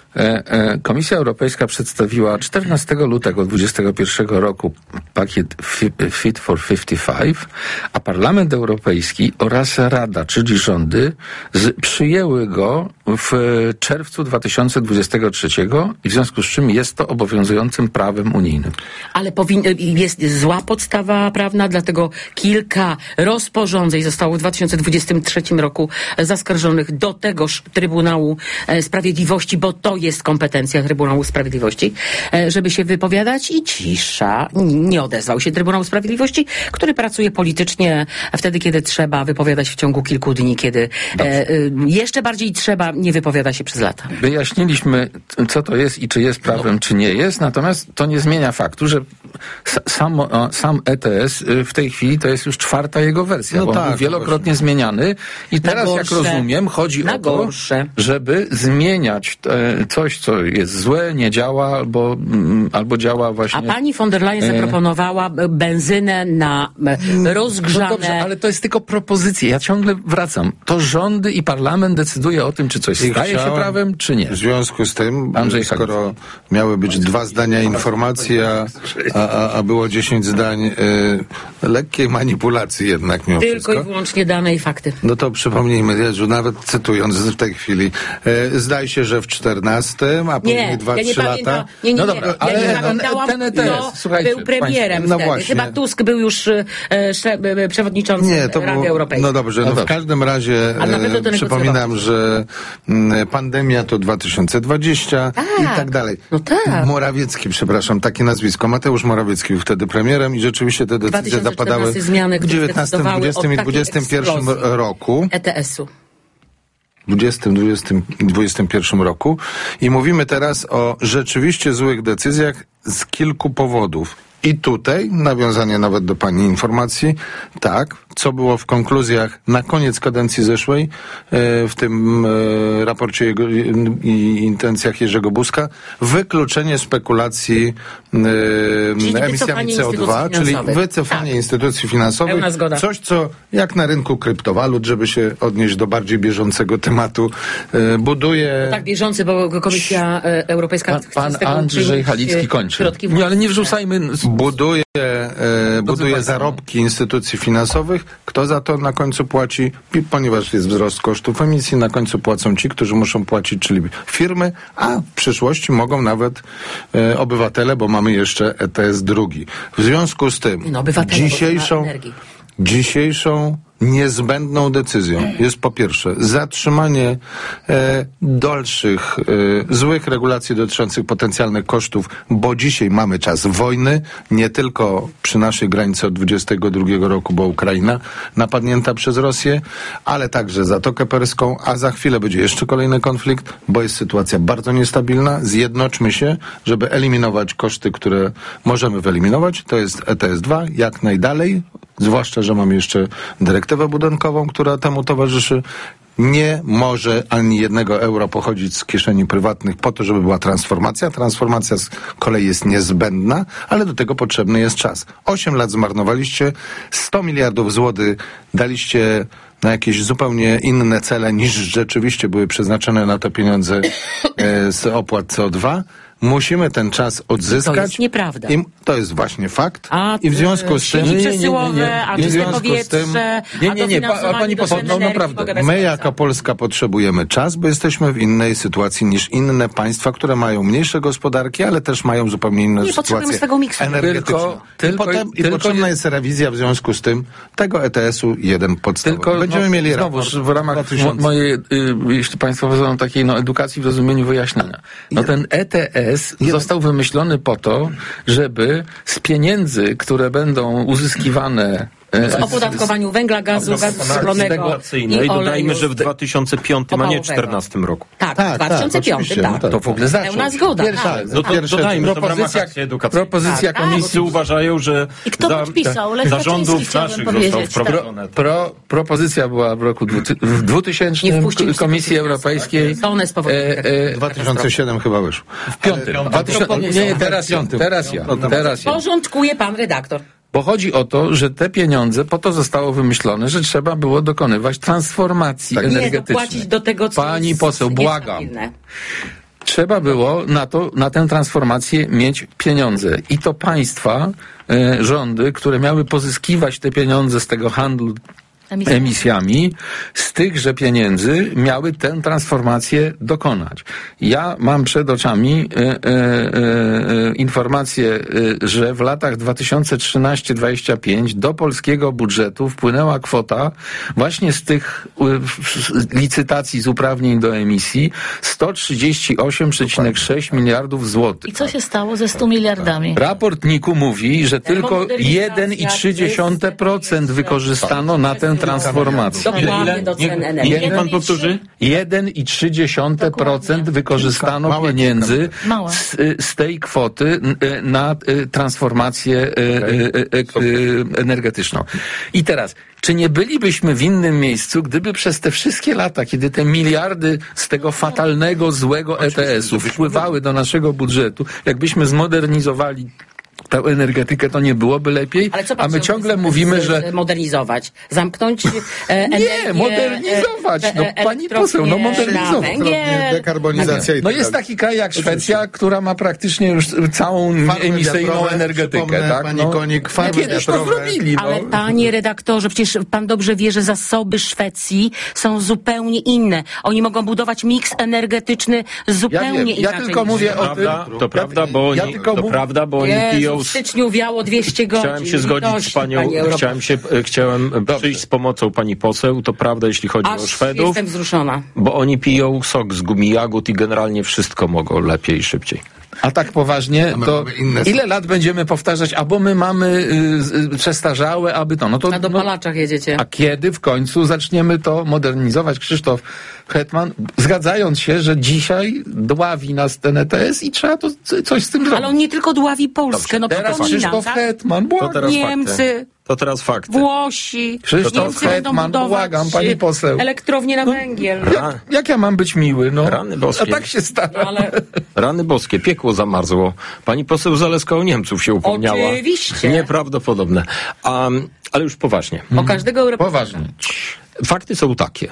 Komisja Europejska przedstawiła czternastego lutego dwudziestego pierwszego roku pakiet Fit for pięćdziesiąt pięć, a Parlament Europejski oraz Rada, czyli rządy, z, przyjęły go w czerwcu dwa tysiące dwudziestego trzeciego i w związku z czym jest to obowiązującym prawem unijnym. Ale powin- jest zła podstawa prawna, dlatego kilka rozporządzeń zostało w dwa tysiące dwudziestym trzecim roku zaskarżonych do tegoż Trybunału Sprawiedliwości, bo to jest kompetencja Trybunału Sprawiedliwości, żeby się wypowiadać i cisza. Nie odezwał się Trybunał Sprawiedliwości, który pracuje politycznie wtedy, kiedy trzeba wypowiadać w ciągu kilku dni, kiedy e, jeszcze bardziej trzeba, nie wypowiada się przez lata. Wyjaśniliśmy, co to jest i czy jest prawem, no. czy nie jest, natomiast to nie zmienia faktu, że sam, sam E T S w tej chwili to jest już czwarta jego wersja, no bo tak, on był wielokrotnie właśnie zmieniany i teraz, gorsze, jak rozumiem, chodzi o to, gorsze. żeby zmieniać e, coś, co jest złe, nie działa, albo, albo działa właśnie... A pani von der Leyen e... zaproponowała benzynę na rozgrzane... No dobrze, ale to jest tylko propozycja. Ja ciągle wracam. To rządy i parlament decyduje o tym, czy coś staje się prawem, czy nie. W związku z tym, Andrzej skoro Hagów. miały być dwa zdania informacji, a, a, a było dziesięć zdań y, lekkiej manipulacji jednak mimo Tylko wszystko. i wyłącznie dane i fakty. No to przypomnijmy, Jezu, nawet cytując w tej chwili, y, zdaje się, że w czternastym, a później dwa trzy ja lata. Nie, nie, no nie. dobra, ja ale nie pamiętałam, ten E T S, kto słuchajcie, był premierem no wtedy. właśnie. Chyba Tusk był już e, szef, przewodniczącym nie, to Rady było, Europejskiej. No dobrze, no, no w każdym razie e, przypominam, że m, pandemia to dwa tysiące dwudziesty tak. i tak dalej. No tak. Morawiecki, przepraszam, takie nazwisko. Mateusz Morawiecki był wtedy premierem i rzeczywiście te decyzje zapadały zmiany, w dziewiętnastym, dwudziestym i dwudziestym pierwszym roku. E T S u. dwudziestym, dwudziestym i dwudziestym pierwszym roku i mówimy teraz o rzeczywiście złych decyzjach z kilku powodów. I tutaj, nawiązanie nawet do pani informacji, tak, co było w konkluzjach na koniec kadencji zeszłej, e, w tym e, raporcie jego, i intencjach Jerzego Buzka, wykluczenie spekulacji e, emisjami C O dwa, czyli wycofanie tak. instytucji finansowych, coś, co jak na rynku kryptowalut, żeby się odnieść do bardziej bieżącego tematu, e, buduje... No tak, bieżący, bo Komisja Europejska... Pan, pan Andrzej Halicki kończy. Nie, ale nie wrzucajmy... Buduje, e, buduje zarobki instytucji finansowych. Kto za to na końcu płaci? Ponieważ jest wzrost kosztów emisji, na końcu płacą ci, którzy muszą płacić, czyli firmy, a w przyszłości mogą nawet e, obywatele, bo mamy jeszcze E T S drugi. W związku z tym no, dzisiejszą, dzisiejszą niezbędną decyzją jest po pierwsze zatrzymanie e, dalszych e, złych regulacji dotyczących potencjalnych kosztów, bo dzisiaj mamy czas wojny, nie tylko przy naszej granicy od dwudziestego drugiego roku, bo Ukraina napadnięta przez Rosję, ale także Zatokę Perską, a za chwilę będzie jeszcze kolejny konflikt, bo jest sytuacja bardzo niestabilna. Zjednoczmy się, żeby eliminować koszty, które możemy wyeliminować. To jest E T S dwa, jak najdalej, zwłaszcza, że mamy jeszcze dyrektywę budynkową, która temu towarzyszy. Nie może ani jednego euro pochodzić z kieszeni prywatnych po to, żeby była transformacja. Transformacja z kolei jest niezbędna, ale do tego potrzebny jest czas. Osiem lat zmarnowaliście, sto miliardów złotych daliście na jakieś zupełnie inne cele niż rzeczywiście były przeznaczone na te pieniądze e, z opłat C O dwa. musimy ten czas odzyskać. To jest nieprawda. I to jest właśnie fakt. A, I w związku z tym... sieci przesyłowe, a czyste powietrze, nie, nie, nie, pa, pani poseł, no naprawdę. My jako Polska potrzebujemy czas, bo jesteśmy w innej sytuacji niż inne państwa, które mają mniejsze gospodarki, ale też mają zupełnie inne nie, sytuacje swego miksu. energetyczne. Tylko, I, tylko, potem, tylko i potrzebna nie... jest rewizja w związku z tym tego E T S-u jeden podstawowy. Tylko, Będziemy no, mieli znowuż raport w ramach dwa tysiące mojej, y, jeśli państwo wezmą takiej no, edukacji w rozumieniu wyjaśnienia. No ten E T S jeden. został wymyślony po to, żeby z pieniędzy, które będą uzyskiwane w opodatkowaniu węgla, gazu, gazu skroplonego i olejów. Dodajmy, że w dwa tysiące piątym, a nie dwa tysiące czternastym roku. Tak, tak, dwa tysiące piąty, tak. tak. To w ogóle zaczął. Pełna zgoda. Pierwsza, tak. No to Pierwsze, dodajmy, propozycja, propozycja tak, komisji Wszyscy uważają, że I kto za, podpisał? Lech zarządów Kaczyński, naszych chciałabym został powiedzieć, wprowadzone. Pro, propozycja była w roku w dwutysięcznym Komisji Europejskiej. To one spowodowały. dwa tysiące siódmym chyba wyszło. W piątym. Nie, teraz ja. Teraz ja. Teraz ja. Porządkuje pan redaktor. Bo chodzi o to, że te pieniądze, po to zostało wymyślone, że trzeba było dokonywać transformacji tak. energetycznej. Nie, dopłacić do tego, co Pani jest poseł, błagam. niestabilne. Trzeba było na to, na tę transformację mieć pieniądze. I to państwa, e, rządy, które miały pozyskiwać te pieniądze z tego handlu Emisja. emisjami, z tychże pieniędzy miały tę transformację dokonać. Ja mam przed oczami e, e, e, informację, e, że w latach dwa tysiące trzynasty do dwudziestego piątego do polskiego budżetu wpłynęła kwota właśnie z tych e, licytacji z uprawnień do emisji sto trzydzieści osiem przecinek sześć miliardów złotych. I co się stało ze stu miliardami? Raport N I K-u mówi, że tylko jeden przecinek trzy procent wykorzystano na tę transformację. Dokładnie do cen energii. Niech pan powtórzy? jeden przecinek trzy procent wykorzystano Małe pieniędzy Małe. z, z tej kwoty na transformację energetyczną. I teraz, czy nie bylibyśmy w innym miejscu, gdyby przez te wszystkie lata, kiedy te miliardy z tego fatalnego, złego E T S-u wpływały do naszego budżetu, jakbyśmy zmodernizowali tę energetykę, to nie byłoby lepiej, Ale co pan a my chciał ciągle z- mówimy, z- że Zamknąć? Zamknąć e, energię... nie, modernizować. No e, pani poseł, no elektrownię na modernizować. węgiel. Dekarbonizacja i No tak jest dalej. taki kraj jak Szwecja, która ma praktycznie już całą Farmy emisyjną wiatrowe, energetykę, przypomnę, tak? pani Konik, farmy kiedyś to wiatrowe. zrobili, no. Ale panie redaktorze, przecież pan dobrze wie, że zasoby Szwecji są zupełnie inne. Oni mogą budować miks energetyczny zupełnie Ja wiem, ja inaczej. tylko niż mówię my. o Prawda, tym. to prawda, bo oni, ja tylko to mów- prawda, bo oni piją... Jezu, w styczniu wiało dwieście godzin. Chciałem się zgodzić z litości, panią, panie Europejczyk. chciałem się, e, chciałem przyjść z pomocą pani poseł, to prawda, jeśli chodzi Aż o Szwedów, jestem wzruszona. bo oni piją sok z gumi jagód i generalnie wszystko mogą lepiej i szybciej. A tak poważnie, my to mamy inne ile lat będziemy powtarzać, albo my mamy y, y, przestarzałe, aby to, no to... Na no, dopalaczach jedziecie. a kiedy w końcu zaczniemy to modernizować? Krzysztof Hetman, zgadzając się, że dzisiaj dławi nas ten E T S i trzeba to c- coś z tym zrobić. Ale on nie tylko dławi Polskę, no Teraz przypominam, Krzysztof tak? Hetman, To błagam. teraz Niemcy, fakty. To teraz fakty. Włosi, Krzysztof Niemcy będą Hetman, budować błagam, pani poseł. elektrownie na węgiel. Jak, jak ja mam być miły, no? Rany boskie. A tak się stara. Ale Rany boskie, piekło zamarzło. Pani poseł Zalewska o Niemców się upomniała. Oczywiście. Nieprawdopodobne. Um, ale już poważnie. o każdego Europejczyka. Poważnie. Fakty są takie,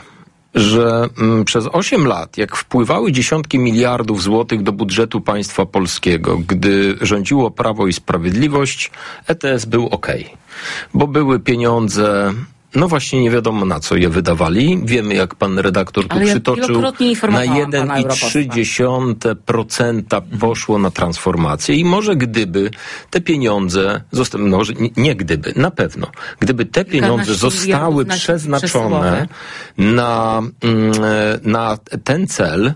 że mm, przez osiem lat, jak wpływały dziesiątki miliardów złotych do budżetu państwa polskiego, gdy rządziło Prawo i Sprawiedliwość, E T S był okej. Bo były pieniądze, no właśnie nie wiadomo na co je wydawali. Wiemy, jak pan redaktor tu Ale ja przytoczył, wielokrotnie na informowałam jeden pana i europosła. trzy dziesiąte procent poszło na transformację i może gdyby te pieniądze zostały, no, może nie, nie gdyby, na pewno, gdyby te pieniądze Kilkanaście zostały miliardów na przeznaczone przesyłowe. na, mm, na ten cel,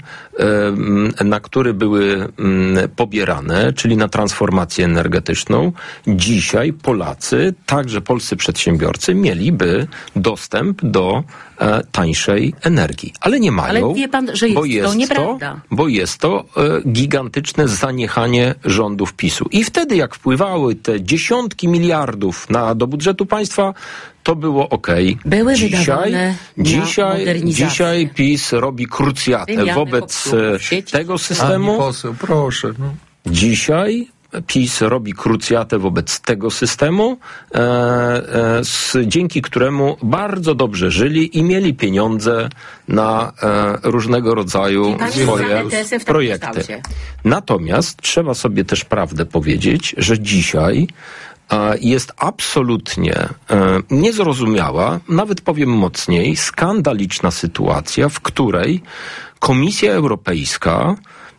em, na który były mm, pobierane, czyli na transformację energetyczną, dzisiaj Polacy, także polscy przedsiębiorcy, mieliby dostęp do e, tańszej energii. Ale nie mają, Ale wie pan, że jest bo to jest nieprawda. bo jest to e, gigantyczne zaniechanie rządów PiSu. I wtedy, jak wpływały te dziesiątki miliardów na, do budżetu państwa, to było okej. Były dzisiaj, wydawane na dzisiaj, modernizację. dzisiaj PiS robi krucjatę Wymianę wobec popsułów e, sieci. tego Pani systemu. poseł, proszę. No. Dzisiaj PiS robi krucjatę wobec tego systemu, e, e, z, dzięki któremu bardzo dobrze żyli i mieli pieniądze na e, różnego rodzaju swoje projekty. Natomiast trzeba sobie też prawdę powiedzieć, że dzisiaj jest absolutnie niezrozumiała, nawet powiem mocniej, skandaliczna sytuacja, w której Komisja Europejska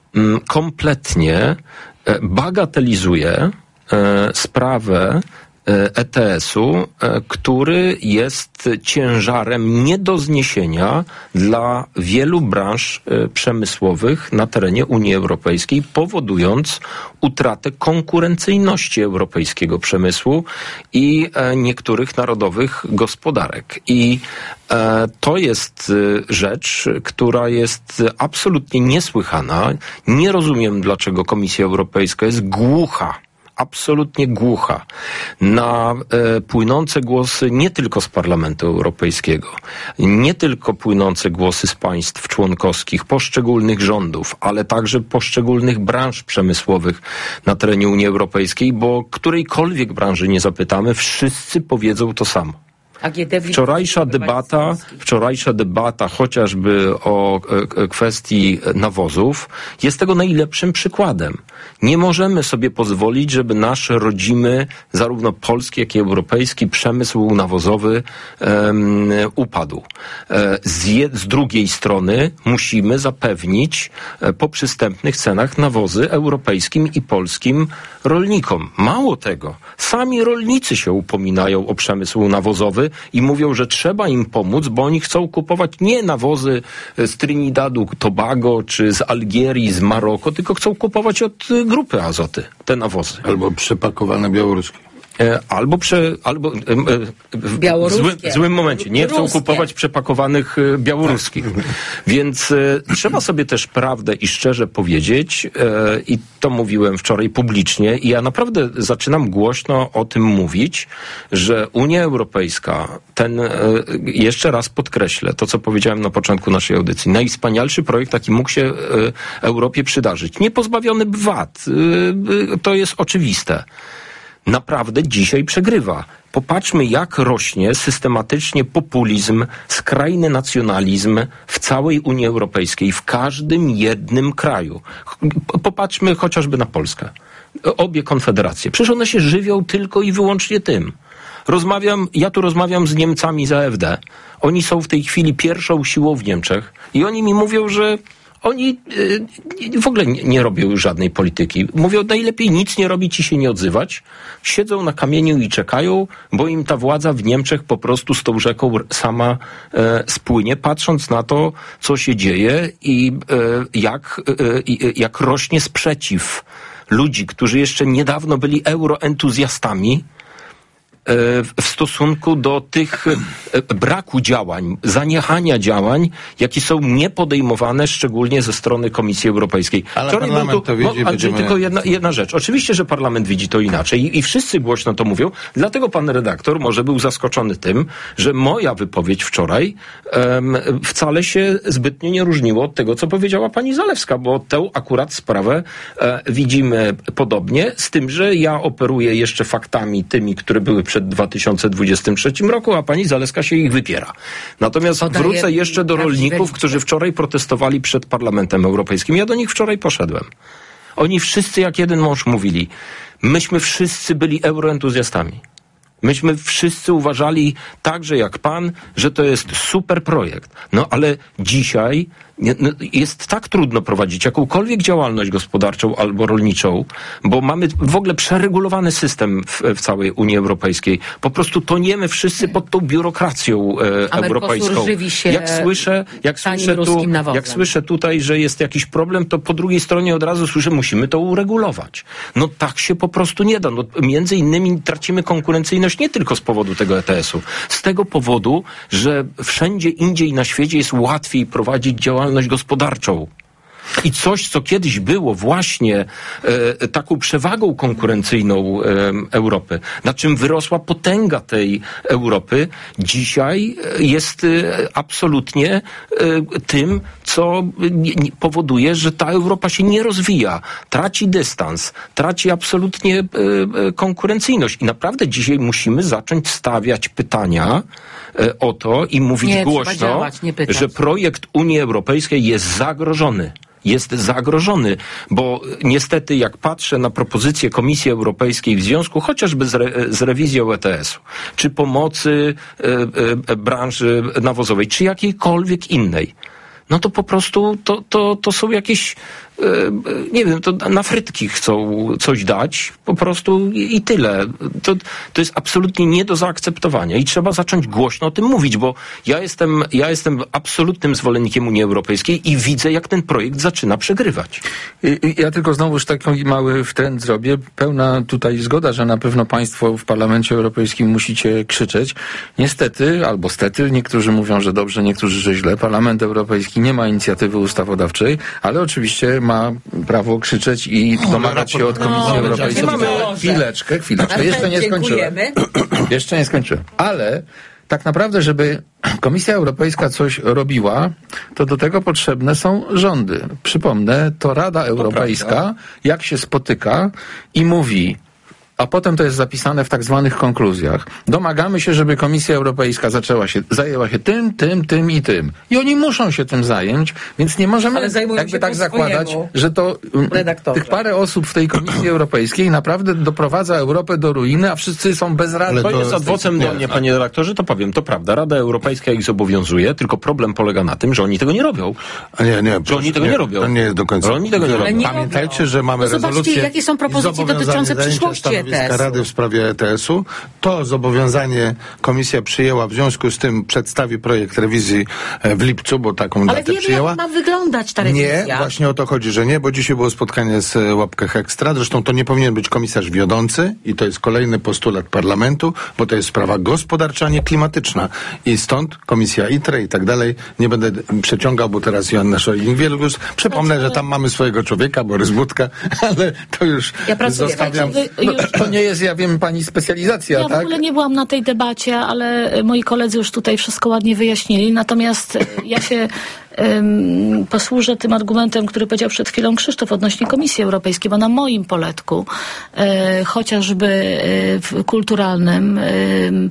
kompletnie bagatelizuje sprawę E T S-u, który jest ciężarem nie do zniesienia dla wielu branż przemysłowych na terenie Unii Europejskiej, powodując utratę konkurencyjności europejskiego przemysłu i niektórych narodowych gospodarek. I to jest rzecz, która jest absolutnie niesłychana. Nie rozumiem, dlaczego Komisja Europejska jest głucha, absolutnie głucha na e, płynące głosy nie tylko z Parlamentu Europejskiego, nie tylko płynące głosy z państw członkowskich, poszczególnych rządów, ale także poszczególnych branż przemysłowych na terenie Unii Europejskiej, bo którejkolwiek branży nie zapytamy, wszyscy powiedzą to samo. Wczorajsza debata, wczorajsza debata chociażby o kwestii nawozów jest tego najlepszym przykładem. Nie możemy sobie pozwolić, żeby nasz rodzimy, zarówno polski, jak i europejski przemysł nawozowy um, upadł. Z, je, z drugiej strony musimy zapewnić po przystępnych cenach nawozy europejskim i polskim rolnikom. Mało tego, sami rolnicy się upominają o przemysł nawozowy i mówią, że trzeba im pomóc, bo oni chcą kupować nie nawozy z Trinidadu, Tobago, czy z Algierii, z Maroko, tylko chcą kupować od Grupy Azoty te nawozy. Albo przepakowane białoruskie. Albo, prze, albo w, zły, w złym momencie. Nie chcą Ruskie. kupować przepakowanych białoruskich. Więc e, trzeba sobie też prawdę i szczerze powiedzieć, e, i to mówiłem wczoraj publicznie, i ja naprawdę zaczynam głośno o tym mówić, że Unia Europejska, ten, e, jeszcze raz podkreślę to, co powiedziałem na początku naszej audycji, najwspanialszy projekt, jaki mógł się e, Europie przydarzyć. Nie pozbawiony wad. E, to jest oczywiste. Naprawdę dzisiaj przegrywa. Popatrzmy, jak rośnie systematycznie populizm, skrajny nacjonalizm w całej Unii Europejskiej, w każdym jednym kraju. Popatrzmy chociażby na Polskę. Obie konfederacje. Przecież one się żywią tylko i wyłącznie tym. Rozmawiam, ja tu rozmawiam z Niemcami z A F D. Oni są w tej chwili pierwszą siłą w Niemczech i oni mi mówią, że oni y, w ogóle nie, nie robią już żadnej polityki. Mówią, najlepiej nic nie robić i się nie odzywać. Siedzą na kamieniu i czekają, bo im ta władza w Niemczech po prostu z tą rzeką sama e, spłynie, patrząc na to, co się dzieje i e, jak, e, jak rośnie sprzeciw ludzi, którzy jeszcze niedawno byli euroentuzjastami, w stosunku do tych braku działań, zaniechania działań, jakie są niepodejmowane, szczególnie ze strony Komisji Europejskiej. Ale Wczoraj parlament to widzi, no, będziemy... tylko jedna, jedna rzecz. Oczywiście, że parlament widzi to inaczej i, i wszyscy głośno to mówią, dlatego pan redaktor może był zaskoczony tym, że moja wypowiedź wczoraj um, wcale się zbytnio nie różniło od tego, co powiedziała pani Zalewska, bo tę akurat sprawę e, widzimy podobnie, z tym, że ja operuję jeszcze faktami tymi, które były przed dwa tysiące dwudziestym trzecim roku, a pani Zalewska się ich wypiera. Natomiast Podaję wrócę jeszcze do rolników, którzy wczoraj protestowali przed Parlamentem Europejskim. Ja do nich wczoraj poszedłem. Oni wszyscy jak jeden mąż mówili, myśmy wszyscy byli euroentuzjastami. Myśmy wszyscy uważali, także jak pan, że to jest super projekt. No ale dzisiaj jest tak trudno prowadzić jakąkolwiek działalność gospodarczą albo rolniczą, bo mamy w ogóle przeregulowany system w, w całej Unii Europejskiej. Po prostu toniemy wszyscy pod tą biurokracją e, europejską. Jak słyszę, jak słyszę, tu, jak słyszę tutaj, że jest jakiś problem, to po drugiej stronie od razu słyszę, musimy to uregulować. No tak się po prostu nie da. No, między innymi tracimy konkurencyjność nie tylko z powodu tego E T S-u. Z tego powodu, że wszędzie indziej na świecie jest łatwiej prowadzić działalność gospodarczą. I coś, co kiedyś było właśnie e, taką przewagą konkurencyjną e, Europy, na czym wyrosła potęga tej Europy, dzisiaj jest e, absolutnie e, tym, co nie, powoduje, że ta Europa się nie rozwija, traci dystans, traci absolutnie e, e, konkurencyjność. I naprawdę dzisiaj musimy zacząć stawiać pytania e, o to i mówić nie, głośno, działać, że projekt Unii Europejskiej jest zagrożony. Jest zagrożony, bo niestety jak patrzę na propozycje Komisji Europejskiej w związku chociażby z, re, z rewizją E T S-u, czy pomocy e, e, branży nawozowej, czy jakiejkolwiek innej, no to po prostu to, to, to są jakieś, e, nie wiem, to na frytki chcą coś dać, po prostu i, i tyle. To, to jest absolutnie nie do zaakceptowania i trzeba zacząć głośno o tym mówić, bo ja jestem, ja jestem absolutnym zwolennikiem Unii Europejskiej i widzę, jak ten projekt zaczyna przegrywać. I, ja tylko znowuż taki mały wtręt zrobię. Pełna tutaj zgoda, że na pewno państwo w Parlamencie Europejskim musicie krzyczeć. Niestety, albo stety, niektórzy mówią, że dobrze, niektórzy, że źle. Parlament Europejski nie ma inicjatywy ustawodawczej, ale oczywiście ma prawo krzyczeć i domagać się od Komisji no, Europejskiej. mamy... Chwileczkę, chwileczkę. Jeszcze nie skończyłem. Jeszcze nie skończyłem. Ale tak naprawdę, żeby Komisja Europejska coś robiła, to do tego potrzebne są rządy. Przypomnę, to Rada Europejska, jak się spotyka i mówi, a potem to jest zapisane w tak zwanych konkluzjach. Domagamy się, żeby Komisja Europejska zaczęła się, zajęła się tym, tym, tym i tym. I oni muszą się tym zająć, więc nie możemy jakby tak zakładać, że to redaktorze. Tych parę osób w tej Komisji Europejskiej naprawdę doprowadza Europę do ruiny, a wszyscy są bezradni. To jest adwocem do mnie, panie redaktorze, to powiem, to prawda. Rada Europejska ich zobowiązuje, tylko problem polega na tym, że oni tego nie robią. A nie, nie. Że oni tego nie, nie robią. To nie jest do końca. Że oni tego nie robią. Nie Pamiętajcie, że mamy no zobaczcie, rezolucję. Jakie są propozycje dotyczące przyszłości E T S-u. Rady w sprawie E T S-u. To zobowiązanie komisja przyjęła, w związku z tym przedstawi projekt rewizji w lipcu, bo taką Ale datę wiemy, przyjęła. jak ma wyglądać ta rewizja. Nie, właśnie o to chodzi, że nie, bo dzisiaj było spotkanie z Łapkach Ekstra. Zresztą to nie powinien być komisarz wiodący i to jest kolejny postulat parlamentu, bo to jest sprawa gospodarcza, a nie klimatyczna. I stąd komisja I T R E i tak dalej. Nie będę przeciągał, bo teraz Joanna Scheuring-Wielgus. Przypomnę, ale... że tam mamy swojego człowieka, Borys Budka, ale to już ja zostawiam. No, to nie jest, ja wiem, pani specjalizacja, ja tak? Ja w ogóle nie byłam na tej debacie, ale moi koledzy już tutaj wszystko ładnie wyjaśnili. Natomiast ja się um, posłużę tym argumentem, który powiedział przed chwilą Krzysztof odnośnie Komisji Europejskiej, bo na moim poletku, e, chociażby e, kulturalnym, e,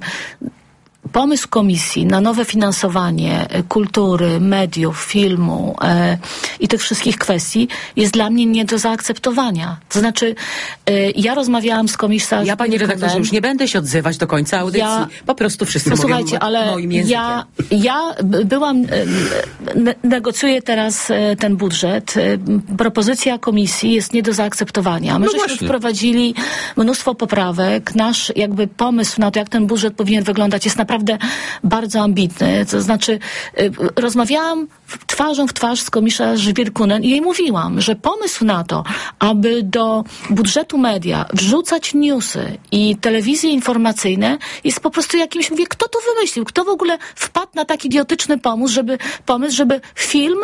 pomysł komisji na nowe finansowanie kultury, mediów, filmu e, i tych wszystkich kwestii jest dla mnie nie do zaakceptowania. To znaczy, e, ja rozmawiałam z komisarzem... Ja, panie redaktorze, już nie będę się odzywać do końca audycji. Ja, po prostu wszyscy mówią słuchajcie, ale moim językiem. Ja, ja byłam... Ne, negocjuję teraz ten budżet. Propozycja komisji jest nie do zaakceptowania. My no żeśmy właśnie. wprowadzili mnóstwo poprawek. Nasz jakby pomysł na to, jak ten budżet powinien wyglądać, jest naprawdę bardzo ambitny. To znaczy, y, rozmawiałam w, twarzą w twarz z komisarz Virkkunen i jej mówiłam, że pomysł na to, aby do budżetu media wrzucać newsy i telewizje informacyjne jest po prostu jakimś, mówię, kto to wymyślił? Kto w ogóle wpadł na taki idiotyczny pomysł, żeby, pomysł, żeby film,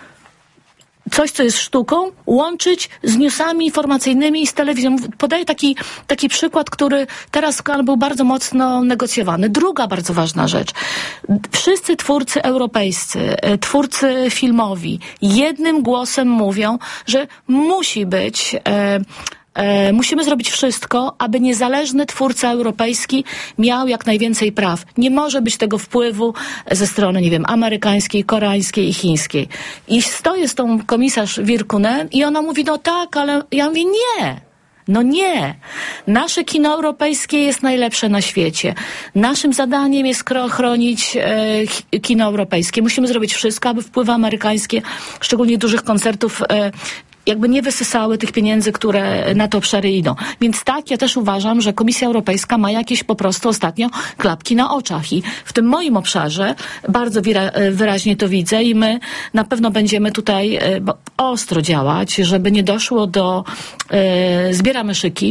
coś, co jest sztuką, łączyć z newsami informacyjnymi i z telewizją. Podaję taki, taki przykład, który teraz był bardzo mocno negocjowany. Druga bardzo ważna rzecz. Wszyscy twórcy europejscy, twórcy filmowi jednym głosem mówią, że musi być... E, E, musimy zrobić wszystko, aby niezależny twórca europejski miał jak najwięcej praw. Nie może być tego wpływu ze strony, nie wiem, amerykańskiej, koreańskiej i chińskiej. I stoję z tą komisarz Virkkunen i ona mówi, no tak, ale ja mówię, nie. No nie. Nasze kino europejskie jest najlepsze na świecie. Naszym zadaniem jest chronić e, kino europejskie. Musimy zrobić wszystko, aby wpływy amerykańskie, szczególnie dużych koncertów, e, jakby nie wysysały tych pieniędzy, które na te obszary idą. Więc tak, ja też uważam, że Komisja Europejska ma jakieś po prostu ostatnio klapki na oczach i w tym moim obszarze bardzo wira- wyraźnie to widzę i my na pewno będziemy tutaj ostro działać, żeby nie doszło do... E, zbieramy szyki,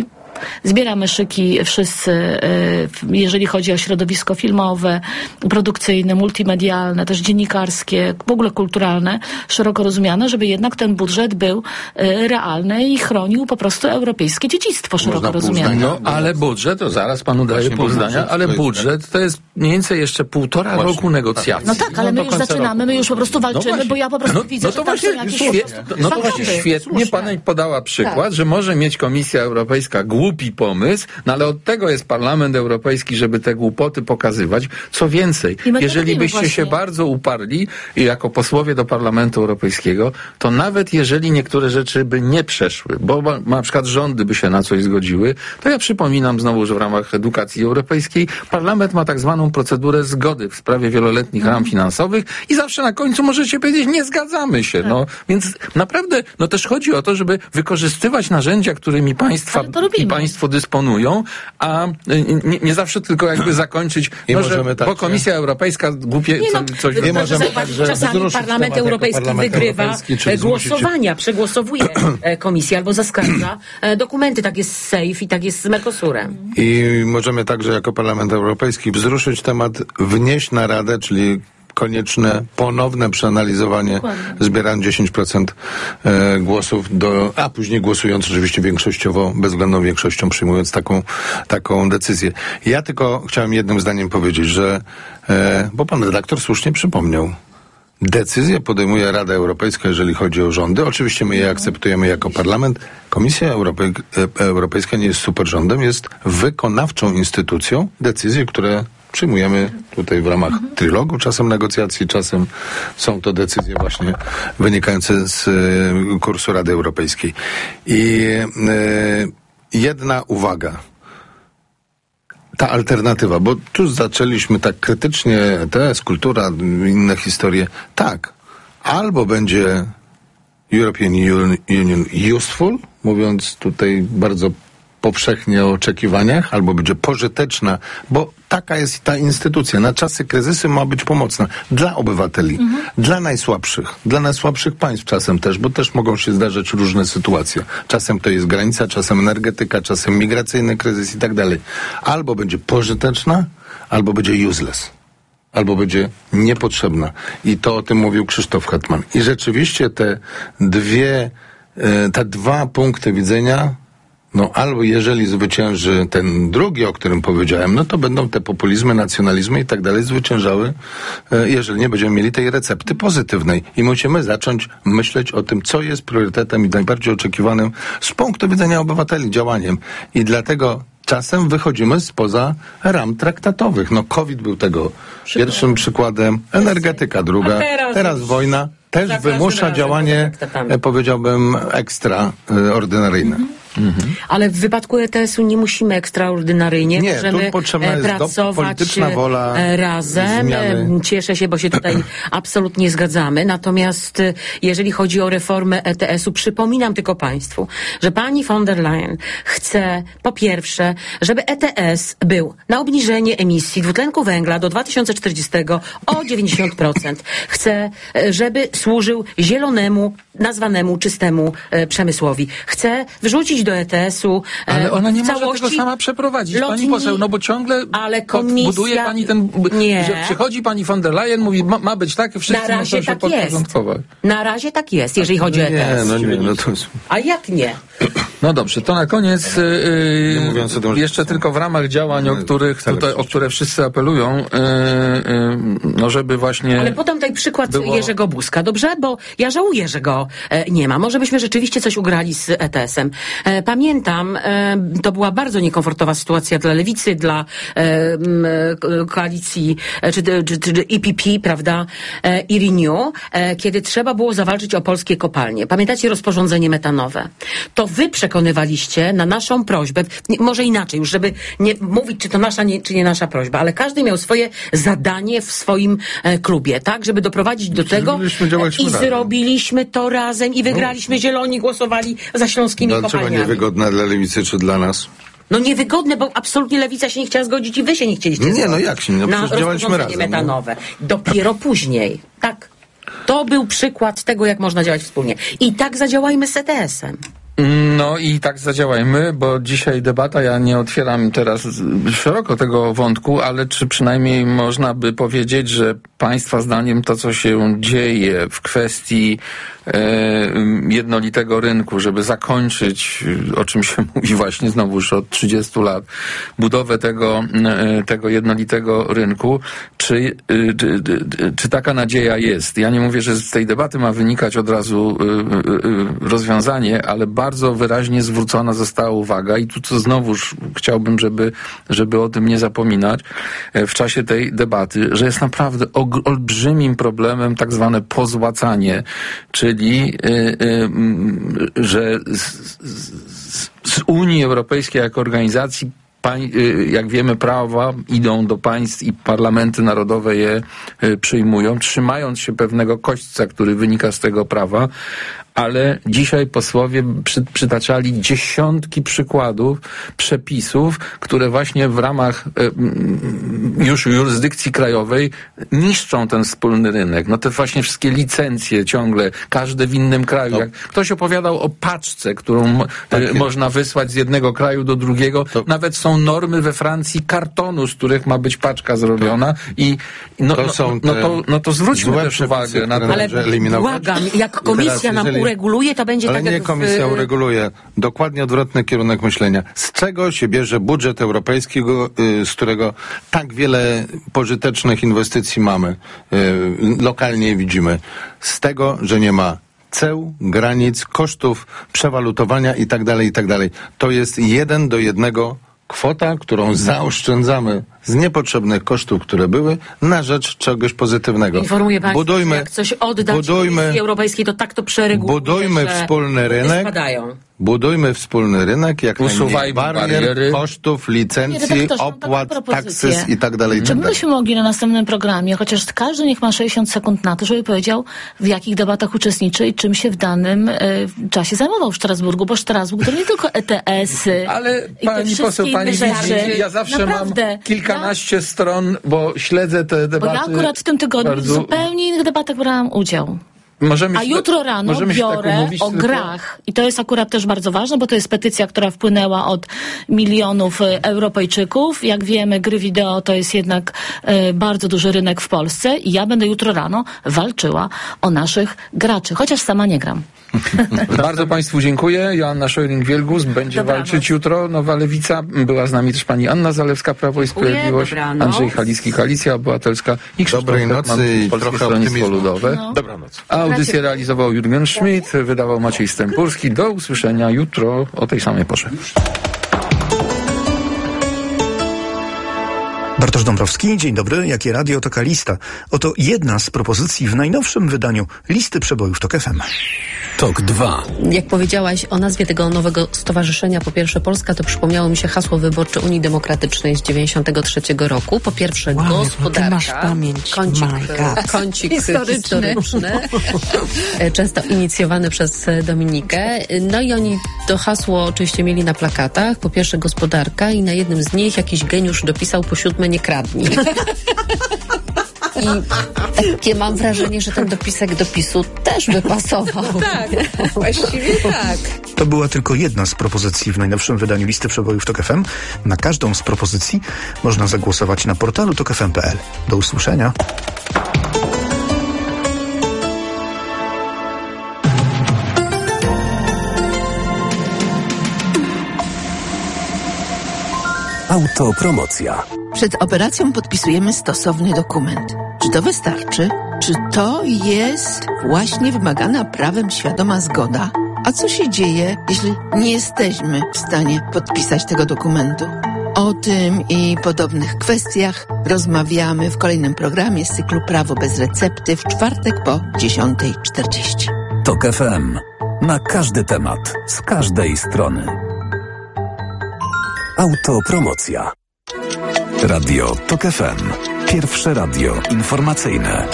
Zbieramy szyki wszyscy, jeżeli chodzi o środowisko filmowe, produkcyjne, multimedialne, też dziennikarskie, w ogóle kulturalne, szeroko rozumiane, żeby jednak ten budżet był realny i chronił po prostu europejskie dziedzictwo szeroko rozumiane. No, ale budżet, to zaraz panu daję pół zdania, ale budżet to jest mniej więcej jeszcze półtora Właśnie. roku negocjacji. No tak, ale my już zaczynamy, my już po prostu walczymy, no bo ja po prostu no, widzę, no to że tam właśnie, są jakieś świe, No to właśnie świetnie pani podała przykład, tak. że może mieć Komisja Europejska głupi pomysł, no ale od tego jest Parlament Europejski, żeby te głupoty pokazywać. Co więcej, jeżeli byście właśnie. się bardzo uparli jako posłowie do Parlamentu Europejskiego, to nawet jeżeli niektóre rzeczy by nie przeszły, bo na przykład rządy by się na coś zgodziły, to ja przypominam znowu, że w ramach edukacji europejskiej Parlament ma tak zwaną procedurę zgody w sprawie wieloletnich ram finansowych i zawsze na końcu możecie powiedzieć, nie zgadzamy się. No, więc naprawdę, no też chodzi o to, żeby wykorzystywać narzędzia, którymi państwa i państwo dysponują, a nie, nie zawsze tylko jakby zakończyć, no, że, tak, bo Komisja Europejska głupie nie, no, co, coś... Nie możemy tak, że czasami Parlament Europejski Parlament wygrywa Europejski, głosowania, przegłosowuje Komisję albo zaskarża dokumenty. Tak jest z S A F E i tak jest z Mercosurem. I możemy także jako Parlament Europejski wzruszyć temat, wnieść na Radę, czyli konieczne ponowne przeanalizowanie, zbierając dziesięć procent e, głosów, do, a później głosując oczywiście większościowo, bezwzględną większością przyjmując taką, taką decyzję. Ja tylko chciałem jednym zdaniem powiedzieć, że, e, bo pan redaktor słusznie przypomniał, decyzję podejmuje Rada Europejska, jeżeli chodzi o rządy. Oczywiście my je akceptujemy jako parlament. Komisja Europej- Europejska nie jest superrządem, jest wykonawczą instytucją decyzji, które przyjmujemy tutaj w ramach mhm. trylogu, czasem negocjacji, czasem są to decyzje właśnie wynikające z y, kursu Rady Europejskiej. I y, jedna uwaga. Ta alternatywa, bo tu zaczęliśmy tak krytycznie, T S, kultura, inne historie. Tak, albo będzie European Union useful, mówiąc tutaj bardzo powszechnie o oczekiwaniach, albo będzie pożyteczna, bo taka jest ta instytucja. Na czasy kryzysu ma być pomocna dla obywateli, mhm. dla najsłabszych, dla najsłabszych państw czasem też, bo też mogą się zdarzać różne sytuacje. Czasem to jest granica, czasem energetyka, czasem migracyjny kryzys i tak dalej. Albo będzie pożyteczna, albo będzie useless. Albo będzie niepotrzebna. I to o tym mówił Krzysztof Hetman. I rzeczywiście te dwie, te dwa punkty widzenia, no albo jeżeli zwycięży ten drugi, o którym powiedziałem, no to będą te populizmy, nacjonalizmy i tak dalej zwyciężały, jeżeli nie będziemy mieli tej recepty pozytywnej. I musimy zacząć myśleć o tym, co jest priorytetem i najbardziej oczekiwanym z punktu widzenia obywateli działaniem. I dlatego czasem wychodzimy spoza ram traktatowych. No COVID był tego Przykład. pierwszym przykładem, energetyka druga, teraz, teraz wojna też wymusza działanie, powiedziałbym, ekstraordynaryjne. Mhm. Mhm. Ale w wypadku E T S-u nie musimy ekstraordynaryjnie, nie, możemy pracować wola, razem. Zmiany. Cieszę się, bo się tutaj absolutnie zgadzamy. Natomiast jeżeli chodzi o reformę E T S-u, przypominam tylko Państwu, że pani von der Leyen chce po pierwsze, żeby E T S był na obniżenie emisji dwutlenku węgla do dwa tysiące czterdziestego o dziewięćdziesiąt procent. Chce, żeby służył zielonemu, nazwanemu czystemu e, przemysłowi. Chce wrzucić do E T S-u e, ale ona nie może tego sama przeprowadzić, lotni... pani poseł, no bo ciągle ale komisja... buduje pani ten... Nie. Że przychodzi pani von der Leyen, mówi, ma, ma być tak, wszyscy muszą się tak podporządkować. Na razie tak jest, jeżeli chodzi o E T S. Nie, no nie, no to jest... A jak nie? No dobrze, to na koniec yy, nie mówiąc o tym, jeszcze tylko w ramach działań, o których tutaj, o które wszyscy apelują, yy, yy, no żeby właśnie... Ale podam tutaj przykład było... Jerzego Buzka, dobrze? Bo ja żałuję, że go e, nie ma. Może byśmy rzeczywiście coś ugrali z E T S-em. E, pamiętam, e, to była bardzo niekomfortowa sytuacja dla Lewicy, dla e, koalicji, e, czy, czy, czy E P P, prawda, e, i Renew, e, kiedy trzeba było zawalczyć o polskie kopalnie. Pamiętacie rozporządzenie metanowe? To wy przekonywaliście na naszą prośbę, nie, może inaczej już, żeby nie mówić, czy to nasza, nie, czy nie nasza prośba, ale każdy miał swoje zadanie w swoim e, klubie, tak, żeby doprowadzić do tego e, i zrobiliśmy to razem i wygraliśmy. Zieloni głosowali za śląskimi Dlaczego kopalniami. Dlaczego niewygodne dla Lewicy, czy dla nas? No niewygodne, bo absolutnie Lewica się nie chciała zgodzić i wy się nie chcieliście nie, zgodzić. Nie, no jak się nie? No na rozporządzenie metanowe. No. Dopiero później. Tak. To był przykład tego, jak można działać wspólnie. I tak zadziałajmy z E T S-em. No i tak zadziałajmy, bo dzisiaj debata, ja nie otwieram teraz szeroko tego wątku, ale czy przynajmniej można by powiedzieć, że Państwa zdaniem to, co się dzieje w kwestii e, jednolitego rynku, żeby zakończyć, o czym się mówi właśnie znowu już od trzydziestu lat, budowę tego, e, tego jednolitego rynku, czy, e, czy, czy taka nadzieja jest? Ja nie mówię, że z tej debaty ma wynikać od razu e, e, rozwiązanie, ale bardzo wyraźnie zwrócona została uwaga i tu co znowuż chciałbym, żeby, żeby o tym nie zapominać w czasie tej debaty, że jest naprawdę olbrzymim problemem tak zwane pozłacanie, czyli y, y, że z, z, z Unii Europejskiej jako organizacji, jak wiemy, prawa idą do państw i parlamenty narodowe je przyjmują, trzymając się pewnego kośćca, który wynika z tego prawa, ale dzisiaj posłowie przy, przytaczali dziesiątki przykładów, przepisów, które właśnie w ramach e, już jurysdykcji krajowej niszczą ten wspólny rynek. No te właśnie wszystkie licencje ciągle, każde w innym kraju. No. Jak ktoś opowiadał o paczce, którą tak e, można wysłać z jednego kraju do drugiego. To... Nawet są normy we Francji kartonu, z których ma być paczka zrobiona to... i no, to no, no, to, no to zwróćmy też uwagę na to. Ale błagam, jak komisja nam ureguluje, to będzie ale tak nie jak komisja w... ureguluje. Dokładnie odwrotny kierunek myślenia. Z czego się bierze budżet europejski, z którego tak wiele pożytecznych inwestycji mamy, lokalnie widzimy? Z tego, że nie ma ceł, granic, kosztów, przewalutowania i tak dalej, i tak dalej. To jest jeden do jednego kwota, którą zaoszczędzamy z niepotrzebnych kosztów, które były, na rzecz czegoś pozytywnego. Informuję Państwa, budujmy, jak coś oddać budujmy, Komisji Europejskiej, to tak to przereguluje, budujmy wspólny rynek, spadają. Budujmy wspólny rynek, jak najmniej barier, bariery, kosztów, licencji, opłat, taksys i tak dalej. Czy byśmy mogli na następnym programie, chociaż każdy niech ma sześćdziesiąt sekund na to, żeby powiedział, w jakich debatach uczestniczy i czym się w danym y, czasie zajmował w Strasburgu, bo Strasburg to nie tylko E T S-y. Ale pani poseł, pani widzi, ja zawsze Naprawdę, mam kilkanaście ja, stron, bo śledzę te debaty. Bo ja akurat w tym tygodniu bardzo... w zupełnie innych debatach brałam udział. Możemy A jutro tak, rano biorę tak umówić, o tylko... grach. I to jest akurat też bardzo ważne, bo to jest petycja, która wpłynęła od milionów Europejczyków. Jak wiemy, gry wideo to jest jednak y, bardzo duży rynek w Polsce i ja będę jutro rano walczyła o naszych graczy, chociaż sama nie gram. Bardzo Państwu dziękuję. Joanna Szojring-Wielgus będzie Dobranoc. walczyć jutro. Nowa Lewica. Była z nami też pani Anna Zalewska, Prawo i Sprawiedliwość. Dobranoc. Andrzej Halicki, Koalicja Obywatelska i Krzysztof Dobrej nocy i Polskie Stronnictwo Ludowe. No. Dobranoc. A audycję realizował Jurgen Schmidt, wydawał Maciej Stępurski. Do usłyszenia jutro o tej samej porze. Bartosz Dąbrowski, dzień dobry. Jakie radio, taka lista. Oto jedna z propozycji w najnowszym wydaniu listy przebojów Tok F M. Tok dwa. Jak powiedziałaś o nazwie tego nowego stowarzyszenia, po pierwsze Polska, to przypomniało mi się hasło wyborcze Unii Demokratycznej z dziewięćdziesiątego trzeciego roku. Po pierwsze wow, gospodarka. Ty masz pamięć. Kącik, kącik historyczny. historyczny. Często inicjowany przez Dominikę. No i oni to hasło oczywiście mieli na plakatach. Po pierwsze gospodarka i na jednym z nich jakiś geniusz dopisał po siódme nie kradnij. I takie mam wrażenie, że ten dopisek do PiSu też by pasował. Tak, właściwie tak. To była tylko jedna z propozycji w najnowszym wydaniu listy przebojów Tok F M. Na każdą z propozycji można zagłosować na portalu tok f m kropka p l. Do usłyszenia. Autopromocja. Przed operacją podpisujemy stosowny dokument. Czy to wystarczy? Czy to jest właśnie wymagana prawem świadoma zgoda? A co się dzieje, jeśli nie jesteśmy w stanie podpisać tego dokumentu? O tym i podobnych kwestiach rozmawiamy w kolejnym programie z cyklu Prawo bez recepty w czwartek po dziesiąta czterdzieści. Tok F M. Na każdy temat, z każdej strony. Autopromocja. Radio Tok F M. Pierwsze radio informacyjne.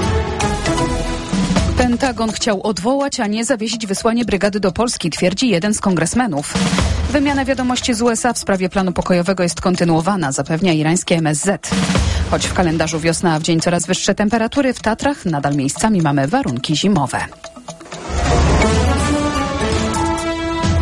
Pentagon chciał odwołać, a nie zawiesić wysłanie brygady do Polski, twierdzi jeden z kongresmenów. Wymiana wiadomości z U S A w sprawie planu pokojowego jest kontynuowana, zapewnia irańskie M S Z. Choć w kalendarzu wiosna, a w dzień coraz wyższe temperatury, w Tatrach nadal miejscami mamy warunki zimowe.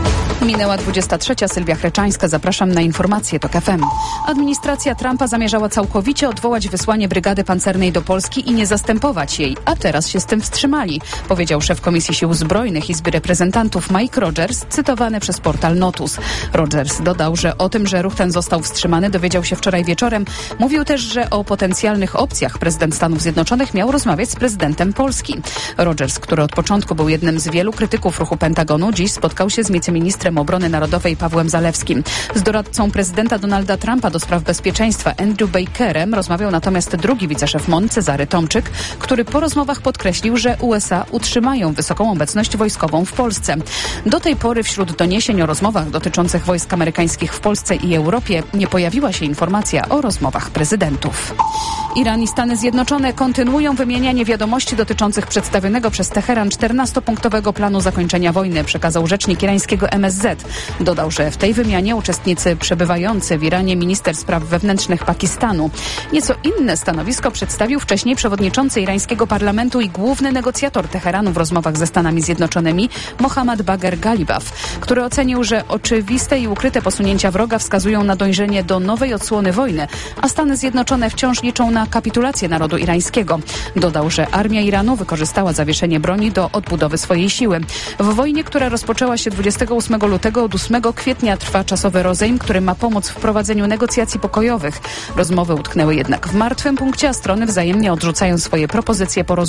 Minęła dwudziesta trzecia. Sylwia Chreczańska. Zapraszam na informacje TOK F M. Administracja Trumpa zamierzała całkowicie odwołać wysłanie brygady pancernej do Polski i nie zastępować jej, a teraz się z tym wstrzymali, powiedział szef Komisji Sił Zbrojnych Izby Reprezentantów Mike Rogers, cytowany przez portal Notus. Rogers dodał, że o tym, że ruch ten został wstrzymany, dowiedział się wczoraj wieczorem. Mówił też, że o potencjalnych opcjach prezydent Stanów Zjednoczonych miał rozmawiać z prezydentem Polski. Rogers, który od początku był jednym z wielu krytyków ruchu Pentagonu, dziś spotkał się z wiceministrem obrony narodowej Pawłem Zalewskim. Z doradcą prezydenta Donalda Trumpa do spraw bezpieczeństwa Andrew Bakerem rozmawiał natomiast drugi wiceszef M O N, Cezary Tomczyk, który po rozmowach podkreślił, że U S A utrzymają wysoką obecność wojskową w Polsce. Do tej pory wśród doniesień o rozmowach dotyczących wojsk amerykańskich w Polsce i Europie nie pojawiła się informacja o rozmowach prezydentów. Iran i Stany Zjednoczone kontynuują wymienianie wiadomości dotyczących przedstawionego przez Teheran czternastopunktowego planu zakończenia wojny, przekazał rzecznik irańskiego M S Z. Dodał, że w tej wymianie uczestnicy przebywający w Iranie minister spraw wewnętrznych Pakistanu. Nieco inne stanowisko przedstawił wcześniej przewodniczący irańskiego parlamentu i główny negocjator Teheranu w rozmowach ze Stanami Zjednoczonymi Mohammad Bagher Ghalibaf, który ocenił, że oczywiste i ukryte posunięcia wroga wskazują na dążenie do nowej odsłony wojny, a Stany Zjednoczone wciąż liczą na kapitulację narodu irańskiego. Dodał, że armia Iranu wykorzystała zawieszenie broni do odbudowy swojej siły. W wojnie, która rozpoczęła się dwudziestego ósmego lutego, od ósmego kwietnia trwa czasowy rozejm, który ma pomóc w prowadzeniu negocjacji pokojowych. Rozmowy utknęły jednak w martwym punkcie, a strony wzajemnie odrzucają swoje propozycje porozumienia.